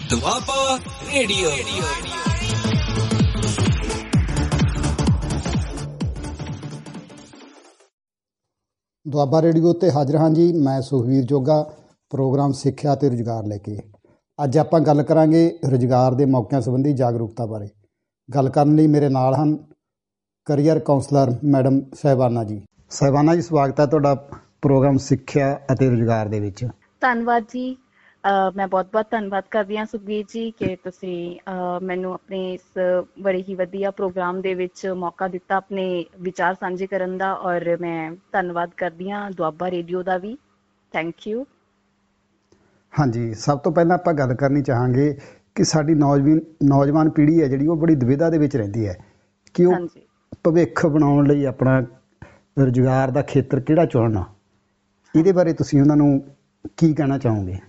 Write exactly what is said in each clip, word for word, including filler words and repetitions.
Doaba radio. Doaba radio 'ਤੇ ਹਾਜ਼ਰ ਹਾਂ ਜੀ। ਮੈਂ ਸੁਖਵੀਰ ਜੋਗਾ, ਪ੍ਰੋਗਰਾਮ ਸਿੱਖਿਆ ਅਤੇ ਰੁਜ਼ਗਾਰ ਲੈ ਕੇ। ਅੱਜ ਆਪਾਂ ਗੱਲ ਕਰਾਂਗੇ ਰੁਜ਼ਗਾਰ ਦੇ ਮੌਕਿਆਂ ਸੰਬੰਧੀ ਜਾਗਰੂਕਤਾ ਬਾਰੇ। ਗੱਲ ਕਰਨ ਲਈ ਮੇਰੇ ਨਾਲ ਹਨ ਕਰੀਅਰ ਕਾਉਂਸਲਰ ਮੈਡਮ ਸਾਹਿਬਾਨਾ ਜੀ। ਸਾਹਿਬਾਨਾ ਜੀ, ਸਵਾਗਤ ਹੈ ਤੁਹਾਡਾ ਪ੍ਰੋਗਰਾਮ ਸਿੱਖਿਆ ਅਤੇ ਰੁਜ਼ਗਾਰ ਦੇ ਵਿੱਚ। ਧੰਨਵਾਦ ਜੀ। ਮੈਂ ਬਹੁਤ ਬਹੁਤ ਧੰਨਵਾਦ ਕਰਦੀ ਹਾਂ ਸੁਖਬੀਰ ਜੀ ਕਿ ਤੁਸੀਂ ਮੈਨੂੰ ਆਪਣੇ ਇਸ ਬੜੇ ਹੀ ਵਧੀਆ ਪ੍ਰੋਗਰਾਮ ਦੇ ਵਿੱਚ ਮੌਕਾ ਦਿੱਤਾ ਆਪਣੇ ਵਿਚਾਰ ਸਾਂਝੇ ਕਰਨ ਦਾ, ਔਰ ਮੈਂ ਧੰਨਵਾਦ ਕਰਦੀ ਹਾਂ Doaba radio the we. Thank you. ਹਾਂਜੀ, ਸਭ ਤੋਂ ਪਹਿਲਾਂ ਆਪਾਂ ਗੱਲ ਕਰਨੀ ਚਾਹਾਂਗੇ ਕਿ ਸਾਡੀ ਨੌਜਵਾਨ ਨੌਜਵਾਨ ਪੀੜ੍ਹੀ ਹੈ ਜਿਹੜੀ, ਉਹ ਬੜੀ ਦੁਵਿਧਾ ਦੇ ਵਿੱਚ ਰਹਿੰਦੀ ਹੈ ਕਿ ਉਹ ਹਾਂਜੀ ਭਵਿੱਖ ਬਣਾਉਣ ਲਈ ਆਪਣਾ ਰੁਜ਼ਗਾਰ ਦਾ ਖੇਤਰ ਕਿਹੜਾ ਚੁਣਨਾ। ਇਹਦੇ ਬਾਰੇ ਤੁਸੀਂ ਉਹਨਾਂ ਨੂੰ ਕੀ ਕਹਿਣਾ ਚਾਹੋਗੇ?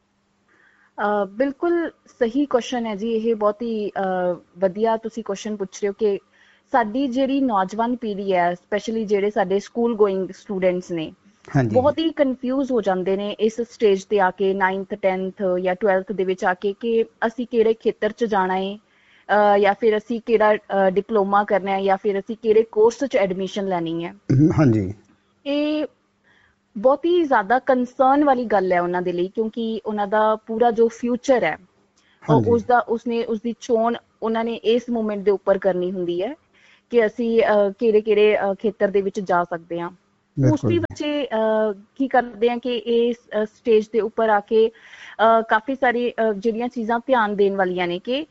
ਬਿਲਕੁਲ ਸਹੀ ਕੁਐਸਚਨ ਹੈ ਜੀ। ਇਹ ਬਹੁਤ ਹੀ ਵਧੀਆ ਤੁਸੀਂ ਕੁਐਸਚਨ ਪੁੱਛ ਰਹੇ ਹੋ ਕਿ ਸਾਡੀ ਜਿਹੜੀ ਨੌਜਵਾਨ ਪੀੜ੍ਹੀ ਹੈ, ਸਪੈਸ਼ਲੀ ਜਿਹੜੇ ਸਾਡੇ ਸਕੂਲ ਗੋਇੰਗ ਸਟੂਡੈਂਟਸ ਨੇ, ਬਹੁਤ ਹੀ ਕਨਫਿਊਜ਼ ਹੋ ਜਾਂਦੇ ਨੇ ਇਸ ਸਟੇਜ ਤੇ ਆ ਕੇ, ਨਾਈਨਥ ਟੈਨਥ ਜਾਂ ਟਵੈਲਥ ਦੇ ਵਿੱਚ ਆ ਕੇ, ਕਿ ਅਸੀਂ ਕਿਹੜੇ ਖੇਤਰ 'ਚ ਜਾਣਾ ਹੈ ਜਾਂ ਫਿਰ ਅਸੀਂ ਕਿਹੜਾ ਡਿਪਲੋਮਾ ਕਰਨਾ ਹੈ ਜਾਂ ਫਿਰ ਅਸੀਂ ਕਿਹੜੇ ਕੋਰਸ 'ਚ ਐਡਮਿਸ਼ਨ ਲੈਣੀ ਹੈ। ਹਾਂਜੀ, ਇਹ ਬਹੁਤ ਹੀ ਜ਼ਿਆਦਾ ਕੰਸਰਨ ਵਾਲੀ ਗੱਲ ਹੈ ਉਹਨਾਂ ਦੇ ਲਈ, ਕਿਉਂਕਿ ਉਹਨਾਂ ਦਾ ਪੂਰਾ ਜੋ ਫਿਊਚਰ ਹੈ ਉਸਦਾ ਉਸਨੇ ਉਸਦੀ ਚੋਣ ਉਹਨਾਂ ਨੇ ਇਸ ਮੂਮੈਂਟ ਦੇ ਉੱਪਰ ਕਰਨੀ ਹੁੰਦੀ ਹੈ ਕਿ ਅਸੀਂ ਕਿਹੜੇ ਕਿਹੜੇ ਖੇਤਰ ਦੇ ਵਿੱਚ ਜਾ ਸਕਦੇ ਹਾਂ। ਮੋਸਟਲੀ ਬੱਚੇ ਕੀ ਕਰਦੇ ਆ ਕਿ ਇਸ ਸਟੇਜ ਦੇ ਉੱਪਰ ਆ ਕੇ ਕਾਫੀ ਸਾਰੀ ਜਿਹੜੀਆਂ ਚੀਜ਼ਾਂ ਧਿਆਨ ਦੇਣ ਵਾਲੀਆਂ ਨੇ ਕਿ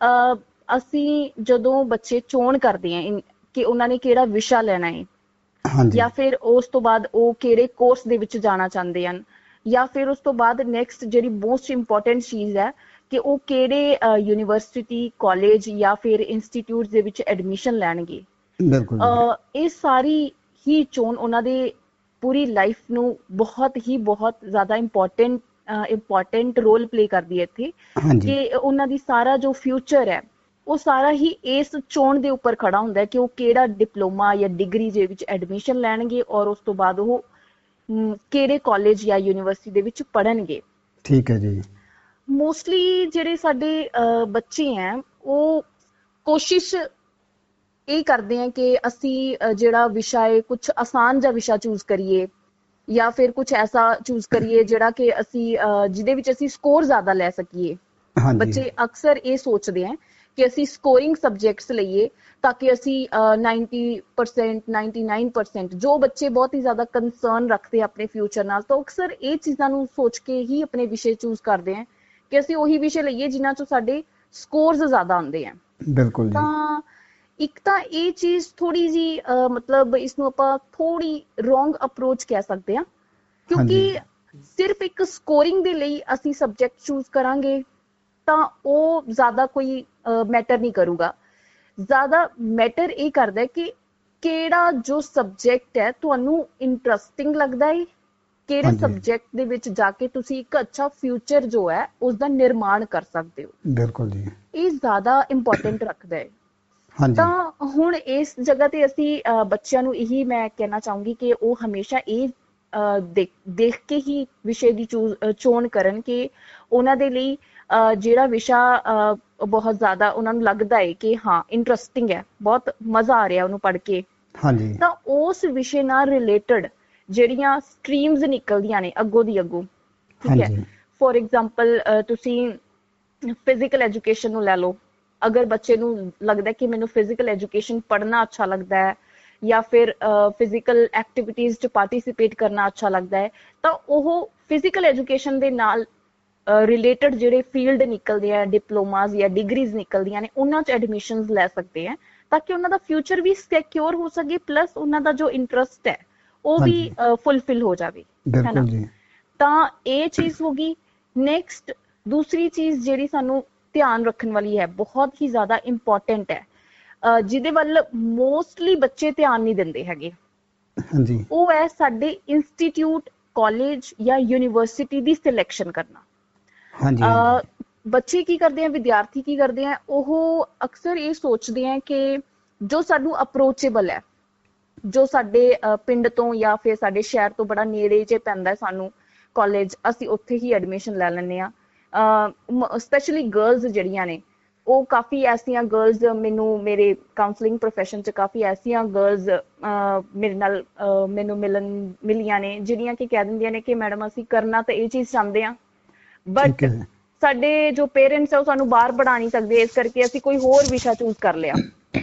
ਅਸੀਂ ਜਦੋਂ ਬੱਚੇ ਚੋਣ ਕਰਦੇ ਆ ਕਿ ਉਹਨਾਂ ਨੇ ਕਿਹੜਾ ਵਿਸ਼ਾ ਲੈਣਾ ਹੈ ਜਾਂ ਫਿਰ ਉਸ ਤੋਂ ਬਾਅਦ ਉਹ ਕਿਹੜੇ ਕੋਰਸ ਦੇ ਵਿੱਚ ਜਾਣਾ ਚਾਹੁੰਦੇ ਹਨ, ਜਾਂ ਫਿਰ ਉਸ ਤੋਂ ਬਾਅਦ ਨੈਕਸਟ ਜਿਹੜੀ ਮੋਸਟ ਇੰਪੋਰਟੈਂਟ ਚੀਜ਼ ਹੈ ਕਿ ਉਹ ਕਿਹੜੇ ਯੂਨੀਵਰਸਿਟੀ, ਕਾਲਜ ਜਾਂ ਫਿਰ ਇੰਸਟੀਟਿਊਟ ਦੇ ਵਿੱਚ ਐਡਮਿਸ਼ਨ ਲੈਣਗੇ। ਇਹ ਸਾਰੀ ਹੀ ਚੋਣ ਉਹਨਾਂ ਦੇ ਪੂਰੀ ਲਾਈਫ ਨੂੰ ਬਹੁਤ ਹੀ ਬਹੁਤ ਜ਼ਿਆਦਾ ਇੰਪੋਰਟੈਂਟ ਇੰਪੋਰਟੈਂਟ ਰੋਲ ਪਲੇ ਕਰਦੀ ਹੈ ਇੱਥੇ, ਕਿ ਉਹਨਾਂ ਦੀ ਸਾਰਾ ਜੋ ਫਿਊਚਰ ਹੈ ਉਹ ਸਾਰਾ ਹੀ ਇਸ ਚੋਣ ਦੇ ਉੱਪਰ ਖੜਾ ਹੁੰਦਾ ਹੈ ਕਿ ਉਹ ਕਿਹੜਾ ਡਿਪਲੋਮਾ ਜਾਂ ਡਿਗਰੀ ਦੇ ਵਿੱਚ ਐਡਮਿਸ਼ਨ ਲੈਣਗੇ ਔਰ ਉਸ ਤੋਂ ਬਾਅਦ ਉਹ ਕਿਹੜੇ ਕਾਲਜ ਜਾਂ ਯੂਨੀਵਰਸਿਟੀ ਦੇ ਵਿੱਚ ਪੜ੍ਹਨਗੇ। ਠੀਕ ਹੈ ਜੀ। ਮੋਸਟਲੀ ਜਿਹੜੇ ਸਾਡੇ ਬੱਚੇ ਹੈ ਉਹ ਕੋਸ਼ਿਸ਼ ਇਹ ਕਰਦੇ ਆ ਕਿ ਅਸੀਂ ਜਿਹੜਾ ਵਿਸ਼ਾ ਹੈ ਕੁਛ ਆਸਾਨ ਜਿਹਾ ਵਿਸ਼ਾ ਚੂਜ਼ ਕਰੀਏ ਜਾਂ ਫਿਰ ਕੁਛ ਐਸਾ ਚੂਜ਼ ਕਰੀਏ ਜਿਹੜਾ ਕਿ ਅਸੀਂ ਜਿਹਦੇ ਵਿੱਚ ਅਸੀਂ ਸਕੋਰ ਜ਼ਿਆਦਾ ਲੈ ਸਕੀਏ। ਬੱਚੇ ਅਕਸਰ ਇਹ ਸੋਚਦੇ ਆ ਕਿ ਅਸੀਂ ਸਕੋਰਿੰਗ ਸਬਜੈਕਟਸ ਲਈਏ ਤਾਂ ਕਿ ਅਸੀਂ ninety percent ninety nine percent ਜੋ ਬੱਚੇ ਬਹੁਤ ਹੀ ਜ਼ਿਆਦਾ ਕੰਸਰਨ ਰੱਖਦੇ ਆ ਆਪਣੇ ਫਿਊਚਰ ਨਾਲ, ਤਾਂ ਅਕਸਰ ਇਹ ਚੀਜ਼ਾਂ ਨੂੰ ਸੋਚ ਕੇ ਹੀ ਆਪਣੇ ਵਿਸ਼ੇ ਚੂਜ਼ ਕਰਦੇ ਆ ਕਿ ਅਸੀਂ ਉਹੀ ਵਿਸ਼ੇ ਲਈਏ ਜਿਨ੍ਹਾਂ 'ਚੋਂ ਸਾਡੇ ਸਕੋਰਸ ਜ਼ਿਆਦਾ ਆਉਂਦੇ ਆ। ਬਿਲਕੁਲ। ਤਾਂ ਇੱਕ ਤਾਂ ਇਹ ਚੀਜ਼ ਥੋੜੀ ਜਿਹੀ ਮਤਲਬ ਇਸਨੂੰ ਆਪਾਂ ਥੋੜੀ ਰੋਂਗ ਅਪਰੋਚ ਕਹਿ ਸਕਦੇ ਹਾਂ, ਕਿਉਂਕਿ ਸਿਰਫ ਇੱਕ ਸਕੋਰਿੰਗ ਦੇ ਲਈ ਅਸੀਂ ਸਬਜੈਕਟ ਚੂਜ਼ ਕਰਾਂਗੇ ਤਾਂ ਉਹ ਜ਼ਿਆਦਾ ਕੋਈ ਮੈਟਰ ਨਹੀਂ ਕਰੂਗਾ। ਜ਼ਿਆਦਾ ਮੈਟਰ ਇਹ ਕਰਦਾ ਕਿ ਕਿਹੜਾ ਜੋ ਸਬਜੈਕਟ ਹੈ ਤੁਹਾਨੂੰ ਇੰਟਰਸਟਿੰਗ ਲੱਗਦਾ ਹੈ, ਕਿਹੜੇ ਸਬਜੈਕਟ ਦੇ ਵਿੱਚ ਜਾ ਕੇ ਤੁਸੀਂ ਇੱਕ ਅੱਛਾ ਫਿਊਚਰ ਜੋ ਹੈ ਉਸਦਾ ਨਿਰਮਾਣ ਕਰ ਸਕਦੇ ਹੋ। ਬਿਲਕੁਲ ਜੀ, ਇਹ ਜ਼ਿਆਦਾ ਇੰਪੋਰਟੈਂਟ ਰੱਖਦਾ ਹੈ। ਤਾਂ ਹੁਣ ਇਸ ਜਗ੍ਹਾ ਤੇ ਅਸੀਂ ਬੱਚਿਆਂ ਨੂੰ ਇਹੀ ਮੈਂ ਕਹਿਣਾ ਚਾਹੂੰਗੀ ਕਿ ਉਹ ਹਮੇਸ਼ਾ ਇਹ ਦੇਖ ਦੇਖ ਕੇ ਹੀ ਵਿਸ਼ੇ ਦੀ ਚੂਜ਼ ਚੋਣ ਕਰਨ ਕਿ ਉਹਨਾਂ ਦੇ ਲਈ ਜਿਹੜਾ ਵਿਸ਼ਾ ਬਹੁਤ ਜ਼ਿਆਦਾ ਉਹਨਾਂ ਨੂੰ ਲੱਗਦਾ ਹੈ ਕਿ ਹਾਂ ਇੰਟਰਸਟਿੰਗ ਹੈ, ਬਹੁਤ ਮਜ਼ਾ ਆ ਰਿਹਾ ਉਹਨੂੰ ਪੜ੍ਹ ਕੇ, ਤਾਂ ਉਸ ਵਿਸ਼ੇ ਨਾਲ ਰਿਲੇਟਡ ਜਿਹੜੀਆਂ ਸਟਰੀਮਸ ਨਿਕਲਦੀਆਂ ਨੇ ਅੱਗੋਂ ਦੀ ਅੱਗੋਂ, ਠੀਕ ਹੈ। ਫੋਰ ਐਗਜ਼ਾਮਪਲ ਤੁਸੀਂ ਫਿਜ਼ੀਕਲ ਐਜੂਕੇਸ਼ਨ ਨੂੰ ਲੈ ਲਓ। ਅਗਰ ਬੱਚੇ ਨੂੰ ਲੱਗਦਾ ਕਿ ਮੈਨੂੰ ਫਿਜ਼ੀਕਲ ਐਜੂਕੇਸ਼ਨ ਪੜ੍ਹਨਾ ਅੱਛਾ ਲੱਗਦਾ ਹੈ ਜਾਂ ਫਿਰ ਫਿਜ਼ੀਕਲ ਐਕਟੀਵਿਟੀਜ਼ 'ਚ ਪਾਰਟੀਸਿਪੇਟ ਕਰਨਾ ਅੱਛਾ ਲੱਗਦਾ ਹੈ, ਤਾਂ ਉਹ ਫਿਜ਼ੀਕਲ ਐਜੂਕੇਸ਼ਨ ਦੇ ਨਾਲ ਰਿਲੇਟਡ ਜਿਹੜੇ ਫੀਲਡ ਨਿਕਲਦੇ ਆ, ਡਿਪਲੋਮਾਜ਼ ਜਾਂ ਡਿਗਰੀਜ਼ ਨਿਕਲਦੀਆਂ ਨੇ, ਉਹਨਾਂ 'ਚ ਐਡਮਿਸ਼ਨਸ ਲੈ ਸਕਦੇ ਆ ਤਾਂ ਕਿ ਉਹਨਾਂ ਦਾ ਫਿਊਚਰ ਵੀ ਸਿਕਿਉਰ ਹੋ ਸਕੇ, ਪਲੱਸ ਉਹਨਾਂ ਦਾ ਜੋ ਇੰਟਰਸਟ ਹੈ ਉਹ ਵੀ ਫੁਲਫਿਲ ਹੋ ਜਾਵੇ, ਹੈ ਨਾ। ਤਾਂ ਇਹ ਚੀਜ਼ ਹੋ ਗਈ। ਨੈਕਸਟ ਦੂਸਰੀ ਚੀਜ਼ ਜਿਹੜੀ ਸਾਨੂੰ ਧਿਆਨ ਰੱਖਣ ਵਾਲੀ ਹੈ, ਬਹੁਤ ਹੀ ਜ਼ਿਆਦਾ ਇੰਪੋਰਟੈਂਟ ਹੈ, ਜਿਹਦੇ ਵੱਲ ਮੋਸਟਲੀ ਬੱਚੇ ਧਿਆਨ ਨਹੀਂ ਦਿੰਦੇ ਹੈਗੇ, ਉਹ ਹੈ ਸਾਡੇ ਇੰਸਟੀਟਿਊਟ, ਕਾਲਜ ਜਾਂ ਯੂਨੀਵਰਸਿਟੀ ਦੀ ਸਿਲੈਕਸ਼ਨ ਕਰਨਾ। ਬੱਚੇ ਕੀ ਕਰਦੇ ਆ, ਵਿਦਿਆਰਥੀ ਕੀ ਕਰਦੇ ਆ, ਉਹ ਅਕਸਰ ਇਹ ਸੋਚਦੇ ਆ ਕਿ ਜੋ ਸਾਨੂੰ ਅਪਰੋਚੇਬਲ ਹੈ, ਜੋ ਸਾਡੇ ਪਿੰਡ ਤੋਂ ਜਾਂ ਫਿਰ ਸਾਡੇ ਸ਼ਹਿਰ ਤੋਂ ਬੜਾ ਨੇੜੇ ਜੇ ਪੈਂਦਾ ਸਾਨੂੰ ਕਾਲਜ, ਅਸੀਂ ਉੱਥੇ ਹੀ ਐਡਮਿਸ਼ਨ ਲੈ ਲੈਂਦੇ ਹਾਂ। ਸਪੈਸ਼ਲੀ ਗਰਲਸ ਜਿਹੜੀਆਂ ਨੇ, ਉਹ ਕਾਫੀ ਐਸੀਆਂ ਗਰਲਸ ਮੈਨੂੰ ਮੇਰੇ ਕਾਉਂਸਲਿੰਗ ਪ੍ਰੋਫੈਸ਼ਨ 'ਚ ਕਾਫੀ ਐਸੀਆਂ ਗਰਲਸ ਮੇਰੇ ਨਾਲ ਮੈਨੂੰ ਮਿਲਣ ਮਿਲੀਆਂ ਨੇ, ਜਿਹੜੀਆਂ ਕਿ ਕਹਿ ਦਿੰਦੀਆਂ ਨੇ ਕਿ ਮੈਡਮ ਅਸੀਂ ਕਰਨਾ ਤਾਂ ਇਹ ਚੀਜ਼ ਚਾਹੁੰਦੇ ਹਾਂ, ਬਟ ਸਾਡੇ ਜੋ ਪੇਰੈਂਟਸ ਆ ਉਹ ਸਾਨੂੰ ਬਾਹਰ ਪੜ੍ਹਾ ਨਹੀਂ ਸਕਦੇ, ਇਸ ਕਰਕੇ ਅਸੀਂ ਕੋਈ ਹੋਰ ਵਿਸ਼ਾ ਚੂਜ਼ ਕਰ ਲਿਆ।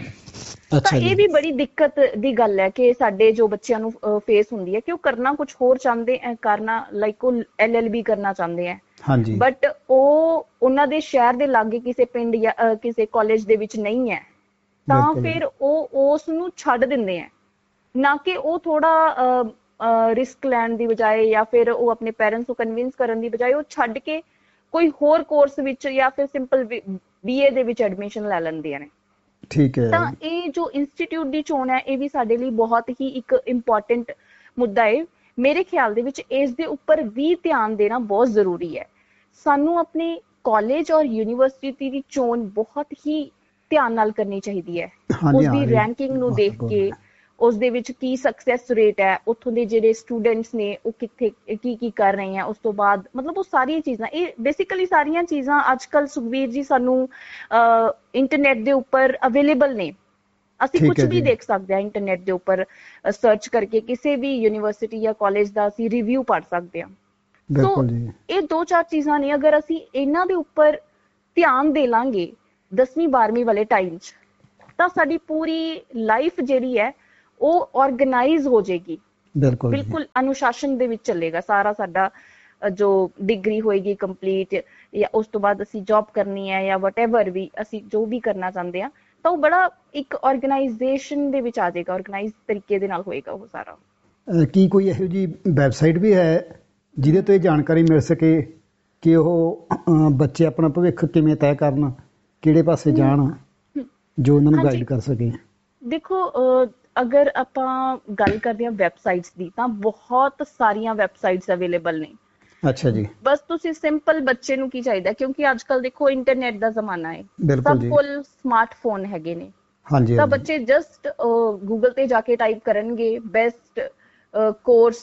ਤਾਂ ਇਹ ਵੀ ਬੜੀ ਦਿੱਕਤ ਦੀ ਗੱਲ ਹੈ ਕਿ ਸਾਡੇ ਜੋ ਬੱਚਿਆਂ ਨੂੰ ਫੇਸ ਹੁੰਦੀ ਹੈ ਕਿ ਉਹ ਕਰਨਾ ਕੁਛ ਹੋਰ ਚਾਹੁੰਦੇ ਹੈ, ਕਰਨਾ ਲਾਈਕ ਉਹ ਐਲ ਐਲ ਬੀ ਕਰਨਾ ਚਾਹੁੰਦੇ ਹੈ, ਬਟ ਉਹ ਉਹਨਾਂ ਦੇ ਸ਼ਹਿਰ ਦੇ ਲਾਗੇ ਕਿਸੇ ਪਿੰਡ ਜਾਂ ਕਿਸੇ ਕਾਲਜ ਦੇ ਵਿੱਚ ਨਹੀਂ ਹੈ, ਤਾਂ ਫਿਰ ਉਹ ਉਸ ਨੂੰ ਛੱਡ ਦਿੰਦੇ ਹੈ। ਨਾ ਕਿ ਉਹ ਥੋੜਾ ਰਿਸਕ ਲੈਣ ਦੀ ਬਜਾਏ ਜਾਂ ਫਿਰ ਉਹ ਆਪਣੇ ਪੇਰੈਂਟਸ ਨੂੰ ਕਨਵਿੰਸ ਕਰਨ ਦੀ ਬਜਾਏ ਉਹ ਛੱਡ ਕੇ ਕੋਈ ਹੋਰ ਕੋਰਸ ਵਿੱਚ ਜਾਂ ਫਿਰ ਸਿੰਪਲ ਬੀ ਏ ਦੇ ਵਿੱਚ ਐਡਮਿਸ਼ਨ ਲੈ ਲੈਂਦੀਆਂ ਨੇ। ਠੀਕ ਹੈ। ਤਾਂ ਇਹ ਜੋ ਇੰਸਟੀਚਿਊਟ ਦੀ ਚੋਣ ਹੈ ਇਹ ਵੀ ਸਾਡੇ ਲਈ ਬਹੁਤ ਹੀ ਇੱਕ ਇੰਪੋਰਟੈਂਟ ਮੁੱਦਾ ਹੈ। ਮੇਰੇ ਖਿਆਲ ਦੇ ਵਿੱਚ ਇਸ ਦੇ ਉੱਪਰ ਵੀ ਧਿਆਨ ਦੇਣਾ ਬਹੁਤ ਜ਼ਰੂਰੀ ਹੈ। ਸਾਨੂੰ ਆਪਣੇ ਕਾਲਜ ਔਰ ਯੂਨੀਵਰਸਿਟੀ ਦੀ ਚੋਣ ਬਹੁਤ ਹੀ ਧਿਆਨ ਨਾਲ ਕਰਨੀ ਚਾਹੀਦੀ ਹੈ। ਉਸਦੀ ਰੈਂਕਿੰਗ ਨੂੰ ਦੇਖ ਕੇ ਉਸਦੇ ਵਿੱਚ ਕੀ ਸਕਸੈਸ ਰੇਟ ਹੈ, ਉੱਥੋਂ ਦੇ ਜਿਹੜੇ ਸਟੂਡੈਂਟਸ ਨੇ ਉਹ ਕਿੱਥੇ ਕੀ ਕੀ ਕਰ ਰਹੇ ਆ, ਉਸ ਤੋਂ ਬਾਅਦ ਮਤਲਬ ਉਹ ਸਾਰੀਆਂ ਚੀਜ਼ਾਂ, ਇਹ ਬੇਸਿਕਲੀ ਸਾਰੀਆਂ ਚੀਜ਼ਾਂ ਅੱਜ ਕੱਲ੍ਹ ਸੁਖਬੀਰ ਜੀ ਸਾਨੂੰ ਇੰਟਰਨੈਟ ਦੇ ਉੱਪਰ ਅਵੇਲੇਬਲ ਨੇ। ਅਸੀਂ ਕੁਝ ਵੀ ਦੇਖ ਸਕਦੇ ਹਾਂ ਇੰਟਰਨੈਟ ਦੇ ਉੱਪਰ ਸਰਚ ਕਰਕੇ, ਕਿਸੇ ਵੀ ਯੂਨੀਵਰਸਿਟੀ ਜਾਂ ਕਾਲਜ ਦਾ ਅਸੀਂ ਰਿਵਿਊ ਪੜ੍ਹ ਸਕਦੇ ਹਾਂ। ਸੋ ਇਹ ਦੋ ਚਾਰ ਚੀਜ਼ਾਂ ਨੇ, ਅਗਰ ਅਸੀਂ ਇਹਨਾਂ ਦੇ ਉੱਪਰ ਧਿਆਨ ਦੇ ਲਾਂਗੇ ਦਸਵੀਂ ਬਾਰਵੀਂ ਵਾਲੇ ਟਾਈਮ 'ਚ, ਤਾਂ ਸਾਡੀ ਪੂਰੀ ਲਾਈਫ ਜਿਹੜੀ ਹੈ ਉਹ ਆਰਗੇਨਾਈਜ਼ ਹੋ ਜਾਏਗੀ, ਬਿਲਕੁਲ ਅਨੁਸ਼ਾਸਨ ਦੇ ਵਿੱਚ ਚੱਲੇਗਾ ਸਾਰਾ ਸਾਡਾ ਜੋ ਡਿਗਰੀ ਹੋਏਗੀ ਕੰਪਲੀਟ, ਜਾਂ ਉਸ ਤੋਂ ਬਾਅਦ ਅਸੀਂ ਜੌਬ ਕਰਨੀ ਹੈ ਜਾਂ ਵਟਐਵਰ ਵੀ ਅਸੀਂ ਜੋ ਵੀ ਕਰਨਾ ਚਾਹੁੰਦੇ ਹਾਂ, ਤਾਂ ਉਹ ਬੜਾ ਇੱਕ ਆਰਗੇਨਾਈਜੇਸ਼ਨ ਦੇ ਵਿੱਚ ਆ ਜਾਏਗਾ, ਆਰਗੇਨਾਈਜ਼ ਤਰੀਕੇ ਦੇ ਨਾਲ ਹੋਏਗਾ ਉਹ ਸਾਰਾ। ਕੀ ਕੋਈ ਇਹੋ ਜਿਹੀ ਵੈਬਸਾਈਟ ਵੀ ਹੈ ਜਿਹਦੇ ਤੋਂ ਇਹ ਜਾਣਕਾਰੀ ਮਿਲ ਸਕੇ ਕਿ ਉਹ ਬੱਚੇ ਆਪਣਾ ਭਵਿੱਖ ਕਿਵੇਂ ਤੈਅ ਕਰਨ, ਕਿਹੜੇ ਪਾਸੇ ਜਾਣ, ਜੋ ਉਹਨਾਂ ਨੂੰ ਗਾਈਡ ਕਰ ਸਕੇ? ਦੇਖੋ, ਅਗਰ ਆਪਾਂ ਗੱਲ ਕਰਦੇ ਹਾਂ ਵੈਬਸਾਈਟਸ ਦੀ, ਤਾਂ ਬਹੁਤ ਸਾਰੀਆਂ ਵੈਬਸਾਈਟਸ ਅਵੇਲੇਬਲ ਨੇ। ਅੱਛਾ ਜੀ। ਬਸ ਤੁਸੀਂ ਸਿੰਪਲ ਬੱਚੇ ਨੂੰ ਕੀ ਚਾਹੀਦਾ, ਕਿਉਂਕਿ ਅੱਜ ਕੱਲ ਦੇਖੋ ਇੰਟਰਨੈਟ ਦਾ ਜ਼ਮਾਨਾ ਹੈ, ਸਭ ਕੋਲ ਸਮਾਰਟਫੋਨ ਹੈਗੇ ਨੇ, ਤਾਂ ਬੱਚੇ ਜਸਟ ਗੂਗਲ ਤੇ ਜਾ ਕੇ ਟਾਈਪ ਕਰਨਗੇ ਬੈਸਟ ਕੋਰਸ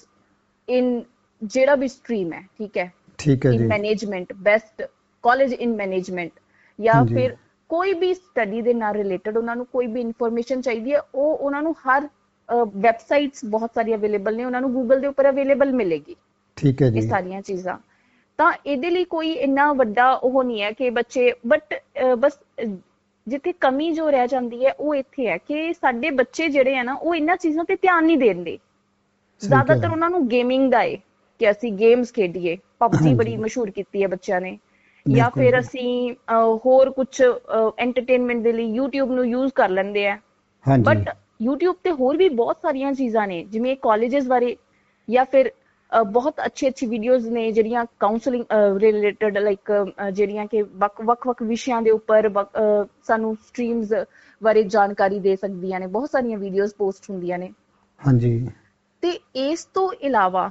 ਇਨ ਜਿਹੜਾ ਵੀ ਸਟਰੀਮ ਹੈ, ਠੀਕ ਹੈ, ਠੀਕ ਹੈ, ਇਨ ਮੈਨੇਜਮੈਂਟ, ਬੈਸਟ ਕਾਲਜ ਇਨ ਮੈਨੇਜਮੈਂਟ, ਜਾਂ ਫਿਰ ਕੋਈ ਵੀ ਸਟੱਡੀ ਦੇ ਨਾਲ ਰਿਲੇਟਡ ਉਹਨਾਂ ਨੂੰ ਕੋਈ ਵੀ ਇਨਫੋਰਮੇਸ਼ਨ ਚਾਹੀਦੀ ਹੈ, ਉਹ ਉਹਨਾਂ ਨੂੰ ਹਰ ਵੈਬਸਾਈਟਸ ਬਹੁਤ ਸਾਰੀ ਅਵੇਲੇਬਲ ਨੇ, ਉਹਨਾਂ ਨੂੰ ਗੂਗਲ ਦੇ ਉੱਪਰ ਅਵੇਲੇਬਲ ਮਿਲੇਗੀ। ਠੀਕ ਹੈ ਜੀ। ਇਹ ਸਾਰੀਆਂ ਚੀਜ਼ਾਂ, ਤਾਂ ਇਹਦੇ ਲਈ ਕੋਈ ਇੰਨਾ ਵੱਡਾ ਉਹ ਨਹੀਂ ਹੈ ਕਿ ਬੱਚੇ, ਬਟ ਬਸ ਜਿੱਥੇ ਕਮੀ ਜੋ ਰਹਿ ਜਾਂਦੀ ਹੈ ਉਹ ਇੱਥੇ ਹੈ ਕਿ ਸਾਡੇ ਬੱਚੇ ਜਿਹੜੇ ਆ ਨਾ ਉਹ ਇਹਨਾਂ ਚੀਜ਼ਾਂ ਤੇ ਧਿਆਨ ਨਹੀਂ ਦਿੰਦੇ। ਜ਼ਿਆਦਾਤਰ ਉਹਨਾਂ ਨੂੰ ਗੇਮਿੰਗ ਦਾ ਏ ਕਿ ਅਸੀਂ ਗੇਮਸ ਖੇਡੀਏ, ਪਬਜੀ ਬੜੀ ਮਸ਼ਹੂਰ ਕੀਤੀ ਹੈ ਬੱਚਿਆਂ ਨੇ, ਜਾਂ ਫਿਰ ਅਸੀਂ ਹੋਰ ਕੁਛ ਐਂਟਰਟੇਨਮੈਂਟ ਦੇ ਲਈ ਯੂਟਿਊਬ ਨੂੰ ਯੂਜ਼ ਕਰ ਲੈਂਦੇ ਆ। ਬਟ ਯੂਟਿਊਬ ਤੇ ਹੋਰ ਵੀ ਬਹੁਤ ਸਾਰੀਆਂ ਚੀਜ਼ਾਂ ਨੇ, ਜਿਵੇਂ ਕਾਲਜਸ ਬਾਰੇ, ਜਾਂ ਫਿਰ ਬਹੁਤ ਅੱਛੀ ਅੱਛੀ ਵੀਡੀਓਜ਼ ਨੇ ਜਿਹੜੀਆਂ ਕਾਉਂਸਲਿੰਗ ਰਿਲੇਟਡ, ਲਾਈਕ ਜਿਹੜੀਆਂ ਕਿ ਵੱਖ ਵੱਖ ਵੱਖ ਵਿਸ਼ਿਆਂ ਦੇ ਉੱਪਰ ਸਾਨੂੰ ਸਟਰੀਮਸ ਬਾਰੇ ਜਾਣਕਾਰੀ ਦੇ ਸਕਦੀਆਂ ਨੇ। ਬਹੁਤ ਸਾਰੀਆਂ ਵੀਡੀਓਜ਼ ਪੋਸਟ ਹੁੰਦੀਆਂ ਨੇ। ਹਾਂਜੀ। ਤੇ ਇਸ ਤੋਂ ਇਲਾਵਾ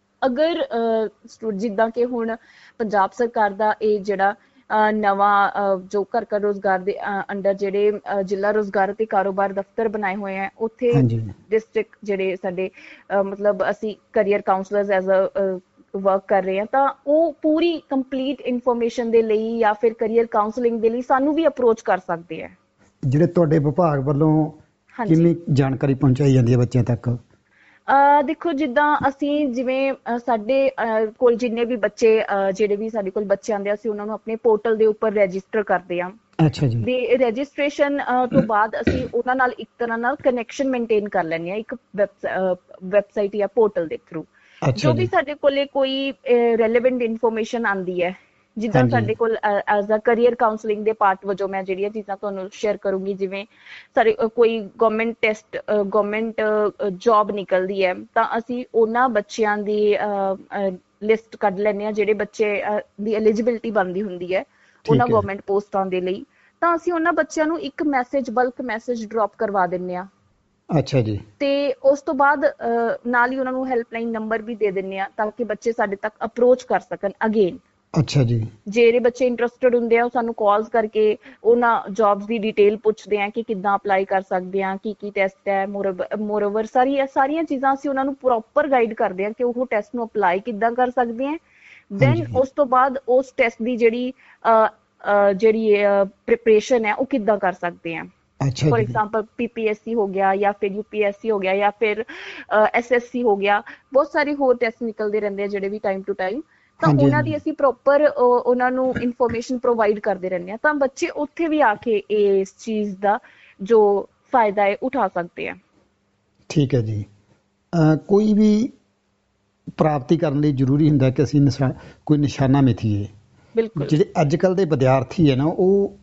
ਅਗਰ ਜਿੱਦਾਂ ਕਿ ਹੁਣ ਪੰਜਾਬ ਸਰਕਾਰ ਦਾ ਇਹ ਜਿਹੜਾ ਨਵਾਂ ਜੋ ਘਰ ਘਰ ਰੋਜ਼ਗਾਰ ਦੇ ਅੰਡਰ ਜਿਹੜੇ ਜ਼ਿਲ੍ਹਾ ਰੋਜ਼ਗਾਰ ਤੇ ਕਾਰੋਬਾਰ ਦਫ਼ਤਰ ਬਣਾਏ ਹੋਏ ਹੈ, ਉੱਥੇ ਡਿਸਟ੍ਰਿਕਟ ਜਿਹੜੇ ਸਾਡੇ ਮਤਲਬ ਅਸੀਂ career councillors as a work ਕਰ ਰਹੇ ਹਾਂ, ਤਾਂ ਉਹ ਪੂਰੀ ਕੰਪਲੀਟ ਇਨਫੋਰਮੇਸ਼ਨ ਦੇ ਲਈ ਜਾਂ ਫਿਰ ਕਰੀਅਰ ਕਾਉਂਸਲਿੰਗ ਦੇ ਲਈ ਸਾਨੂੰ ਵੀ ਅਪਰੋਚ ਕਰ ਸਕਦੇ ਹੈ। ਜਿਹੜੇ ਤੁਹਾਡੇ ਵਿਭਾਗ ਵੱਲੋਂ ਕਿੰਨੀ ਜਾਣਕਾਰੀ ਪਹੁੰਚਾਈ ਜਾਂਦੀ ਹੈ ਬੱਚਿਆਂ ਤੱਕ? ਅਹ ਦੇਖੋ, ਜਿੱਦਾਂ ਅਸੀਂ ਜਿਵੇਂ ਸਾਡੇ ਕੋਲ ਜਿੰਨੇ ਵੀ ਬੱਚੇ ਜਿਹੜੇ ਵੀ ਸਾਡੇ ਕੋਲ ਬੱਚੇ ਆਉਂਦੇ ਆ, ਅਸੀਂ ਉਹਨਾਂ ਨੂੰ ਆਪਣੇ ਪੋਰਟਲ ਦੇ ਉੱਪਰ ਰਜਿਸਟਰ ਕਰਦੇ ਹਾਂ। ਅੱਛਾ ਜੀ। ਤੇ ਰਜਿਸਟ੍ਰੇਸ਼ਨ ਤੋਂ ਬਾਅਦ ਅਸੀਂ ਉਹਨਾਂ ਨਾਲ ਇੱਕ ਤਰ੍ਹਾਂ ਨਾਲ ਕਨੈਕਸ਼ਨ ਮੇਨਟੇਨ ਕਰ ਲੈਂਦੇ ਹਾਂ ਇੱਕ ਵੈਬਸਾਈਟ ਜਾਂ ਪੋਰਟਲ ਦੇ ਥਰੂ। ਜੋ ਵੀ ਸਾਡੇ ਕੋਲੇ ਕੋਈ ਰੈਲੇਵੈਂਟ ਇਨਫੋਰਮੇਸ਼ਨ ਆਉਂਦੀ ਹੈ, ਜਿੱਦਾਂ ਸਾਡੇ ਕੋਲ ਐਜ਼ ਅ ਕਰੀਅਰ ਕਾਉਂਸਲਿੰਗ ਦੇ ਪਾਰਟ ਵਜੋਂ ਮੈਂ ਜਿਹੜੀਆਂ ਚੀਜ਼ਾਂ ਤੁਹਾਨੂੰ ਸ਼ੇਅਰ ਕਰੂੰਗੀ, ਜਿਵੇਂ ਸਾਡੇ ਕੋਈ ਗਵਰਨਮੈਂਟ ਟੈਸਟ ਗਵਰਨਮੈਂਟ ਜੌਬ ਨਿਕਲਦੀ ਹੈ, ਤਾਂ ਅਸੀਂ ਉਹਨਾਂ ਬੱਚਿਆਂ ਦੀ ਲਿਸਟ ਕੱਢ ਲੈਂਦੇ ਹਾਂ ਜਿਹੜੇ ਬੱਚੇ ਦੀ ਐਲੀਜੀਬਿਲਿਟੀ ਬਣਦੀ ਹੁੰਦੀ ਹੈ ਉਹਨਾਂ ਗਵਰਨਮੈਂਟ ਪੋਸਟਾਂ ਦੇ ਲਈ, ਤਾਂ ਅਸੀਂ ਉਹਨਾਂ ਬੱਚਿਆਂ ਨੂੰ ਇੱਕ ਮੈਸੇਜ, ਬਲਕ ਮੈਸੇਜ ਡ੍ਰੌਪ ਕਰਵਾ ਦਿੰਦੇ ਹਾਂ। ਅੱਛਾ ਜੀ। ਤੇ ਉਸ ਤੋਂ ਬਾਅਦ ਨਾਲ ਹੀ ਉਹਨਾਂ ਨੂੰ ਹੈਲਪਲਾਈਨ ਨੰਬਰ ਵੀ ਦੇ ਦਿੰਦੇ ਹਾਂ ਤਾਂ ਕਿ ਬੱਚੇ ਸਾਡੇ ਤੱਕ ਅਪਰੋਚ ਕਰ ਸਕਣ ਅਗੇਨ। ਅੱਛਾ ਜੀ। ਜਿਹੜੇ ਬੱਚੇ ਇੰਟਰਸਟਡ ਹੁੰਦੇ ਆ ਉਹ ਸਾਨੂੰ ਕਾਲਸ ਕਰਕੇ ਉਹਨਾਂ ਜੌਬਸ ਦੀ ਡਿਟੇਲ ਪੁੱਛਦੇ ਆ ਕਿ ਕਿੱਦਾਂ ਅਪਲਾਈ ਕਰ ਸਕਦੇ ਆ, ਕੀ ਕੀ ਟੈਸਟ ਹੈ, ਮੋਰਓਵਰ ਸਾਰੀ ਸਾਰੀਆਂ ਚੀਜ਼ਾਂ ਅਸੀਂ ਉਹਨਾਂ ਨੂੰ ਪ੍ਰੋਪਰ ਗਾਈਡ ਕਰਦੇ ਆ ਕਿ ਉਹ ਟੈਸਟ ਨੂੰ ਅਪਲਾਈ ਕਿੱਦਾਂ ਕਰ ਸਕਦੇ ਆ, ਦੈਨ ਉਸ ਤੋਂ ਬਾਅਦ ਉਸ ਟੈਸਟ ਦੀ ਜਿਹੜੀ ਅਹ, ਅਹ, ਜਿਹੜੀ ਪ੍ਰਿਪਰੇਸ਼ਨ ਹੈ ਉਹ ਕਿੱਦਾਂ ਕਰ ਸਕਦੇ ਆ। ਫॉर एग्जांपल ਪੀਪੀਐਸਸੀ ਹੋ ਗਿਆ ਜਾਂ ਫਿਰ ਯੂਪੀਐਸਸੀ ਹੋ ਗਿਆ ਜਾਂ ਫਿਰ ਐਸਐਸਸੀ ਹੋ ਗਿਆ, ਬਹੁਤ ਸਾਰੇ ਹੋਰ ਟੈਸਟ ਨਿਕਲਦੇ ਰਹਿੰਦੇ ਆ ਜਿਹੜੇ ਵੀ ਟਾਈਮ ਟੂ ਟਾਈਮ, ਤਾਂ ਉਹਨਾਂ ਦੀ ਅਸੀਂ ਪ੍ਰੋਪਰ ਉਹਨਾਂ ਨੂੰ ਇਨਫੋਰਮੇਸ਼ਨ ਪ੍ਰੋਵਾਈਡ ਕਰਦੇ ਰਹਿੰਦੇ ਹਾਂ, ਤਾਂ ਬੱਚੇ ਉੱਥੇ ਵੀ ਆ ਕੇ ਇਸ ਚੀਜ਼ ਦਾ ਜੋ ਫਾਇਦਾ ਹੈ ਉਠਾ ਸਕਦੇ ਆ। ਠੀਕ ਹੈ ਜੀ। ਕੋਈ ਵੀ ਪ੍ਰਾਪਤੀ ਕਰਨ ਲਈ ਜ਼ਰੂਰੀ ਹੁੰਦਾ ਕਿ ਅਸੀਂ ਨਿਸ਼ਾ ਕੋਈ ਨਿਸ਼ਾਨਾ ਮਿਥੀਏ। ਬਿਲਕੁਲ। ਜਿਹੜੇ ਅੱਜ ਕੱਲ੍ਹ ਦੇ ਵਿਦਿਆਰਥੀ ਹੈ ਨਾ, ਉਹ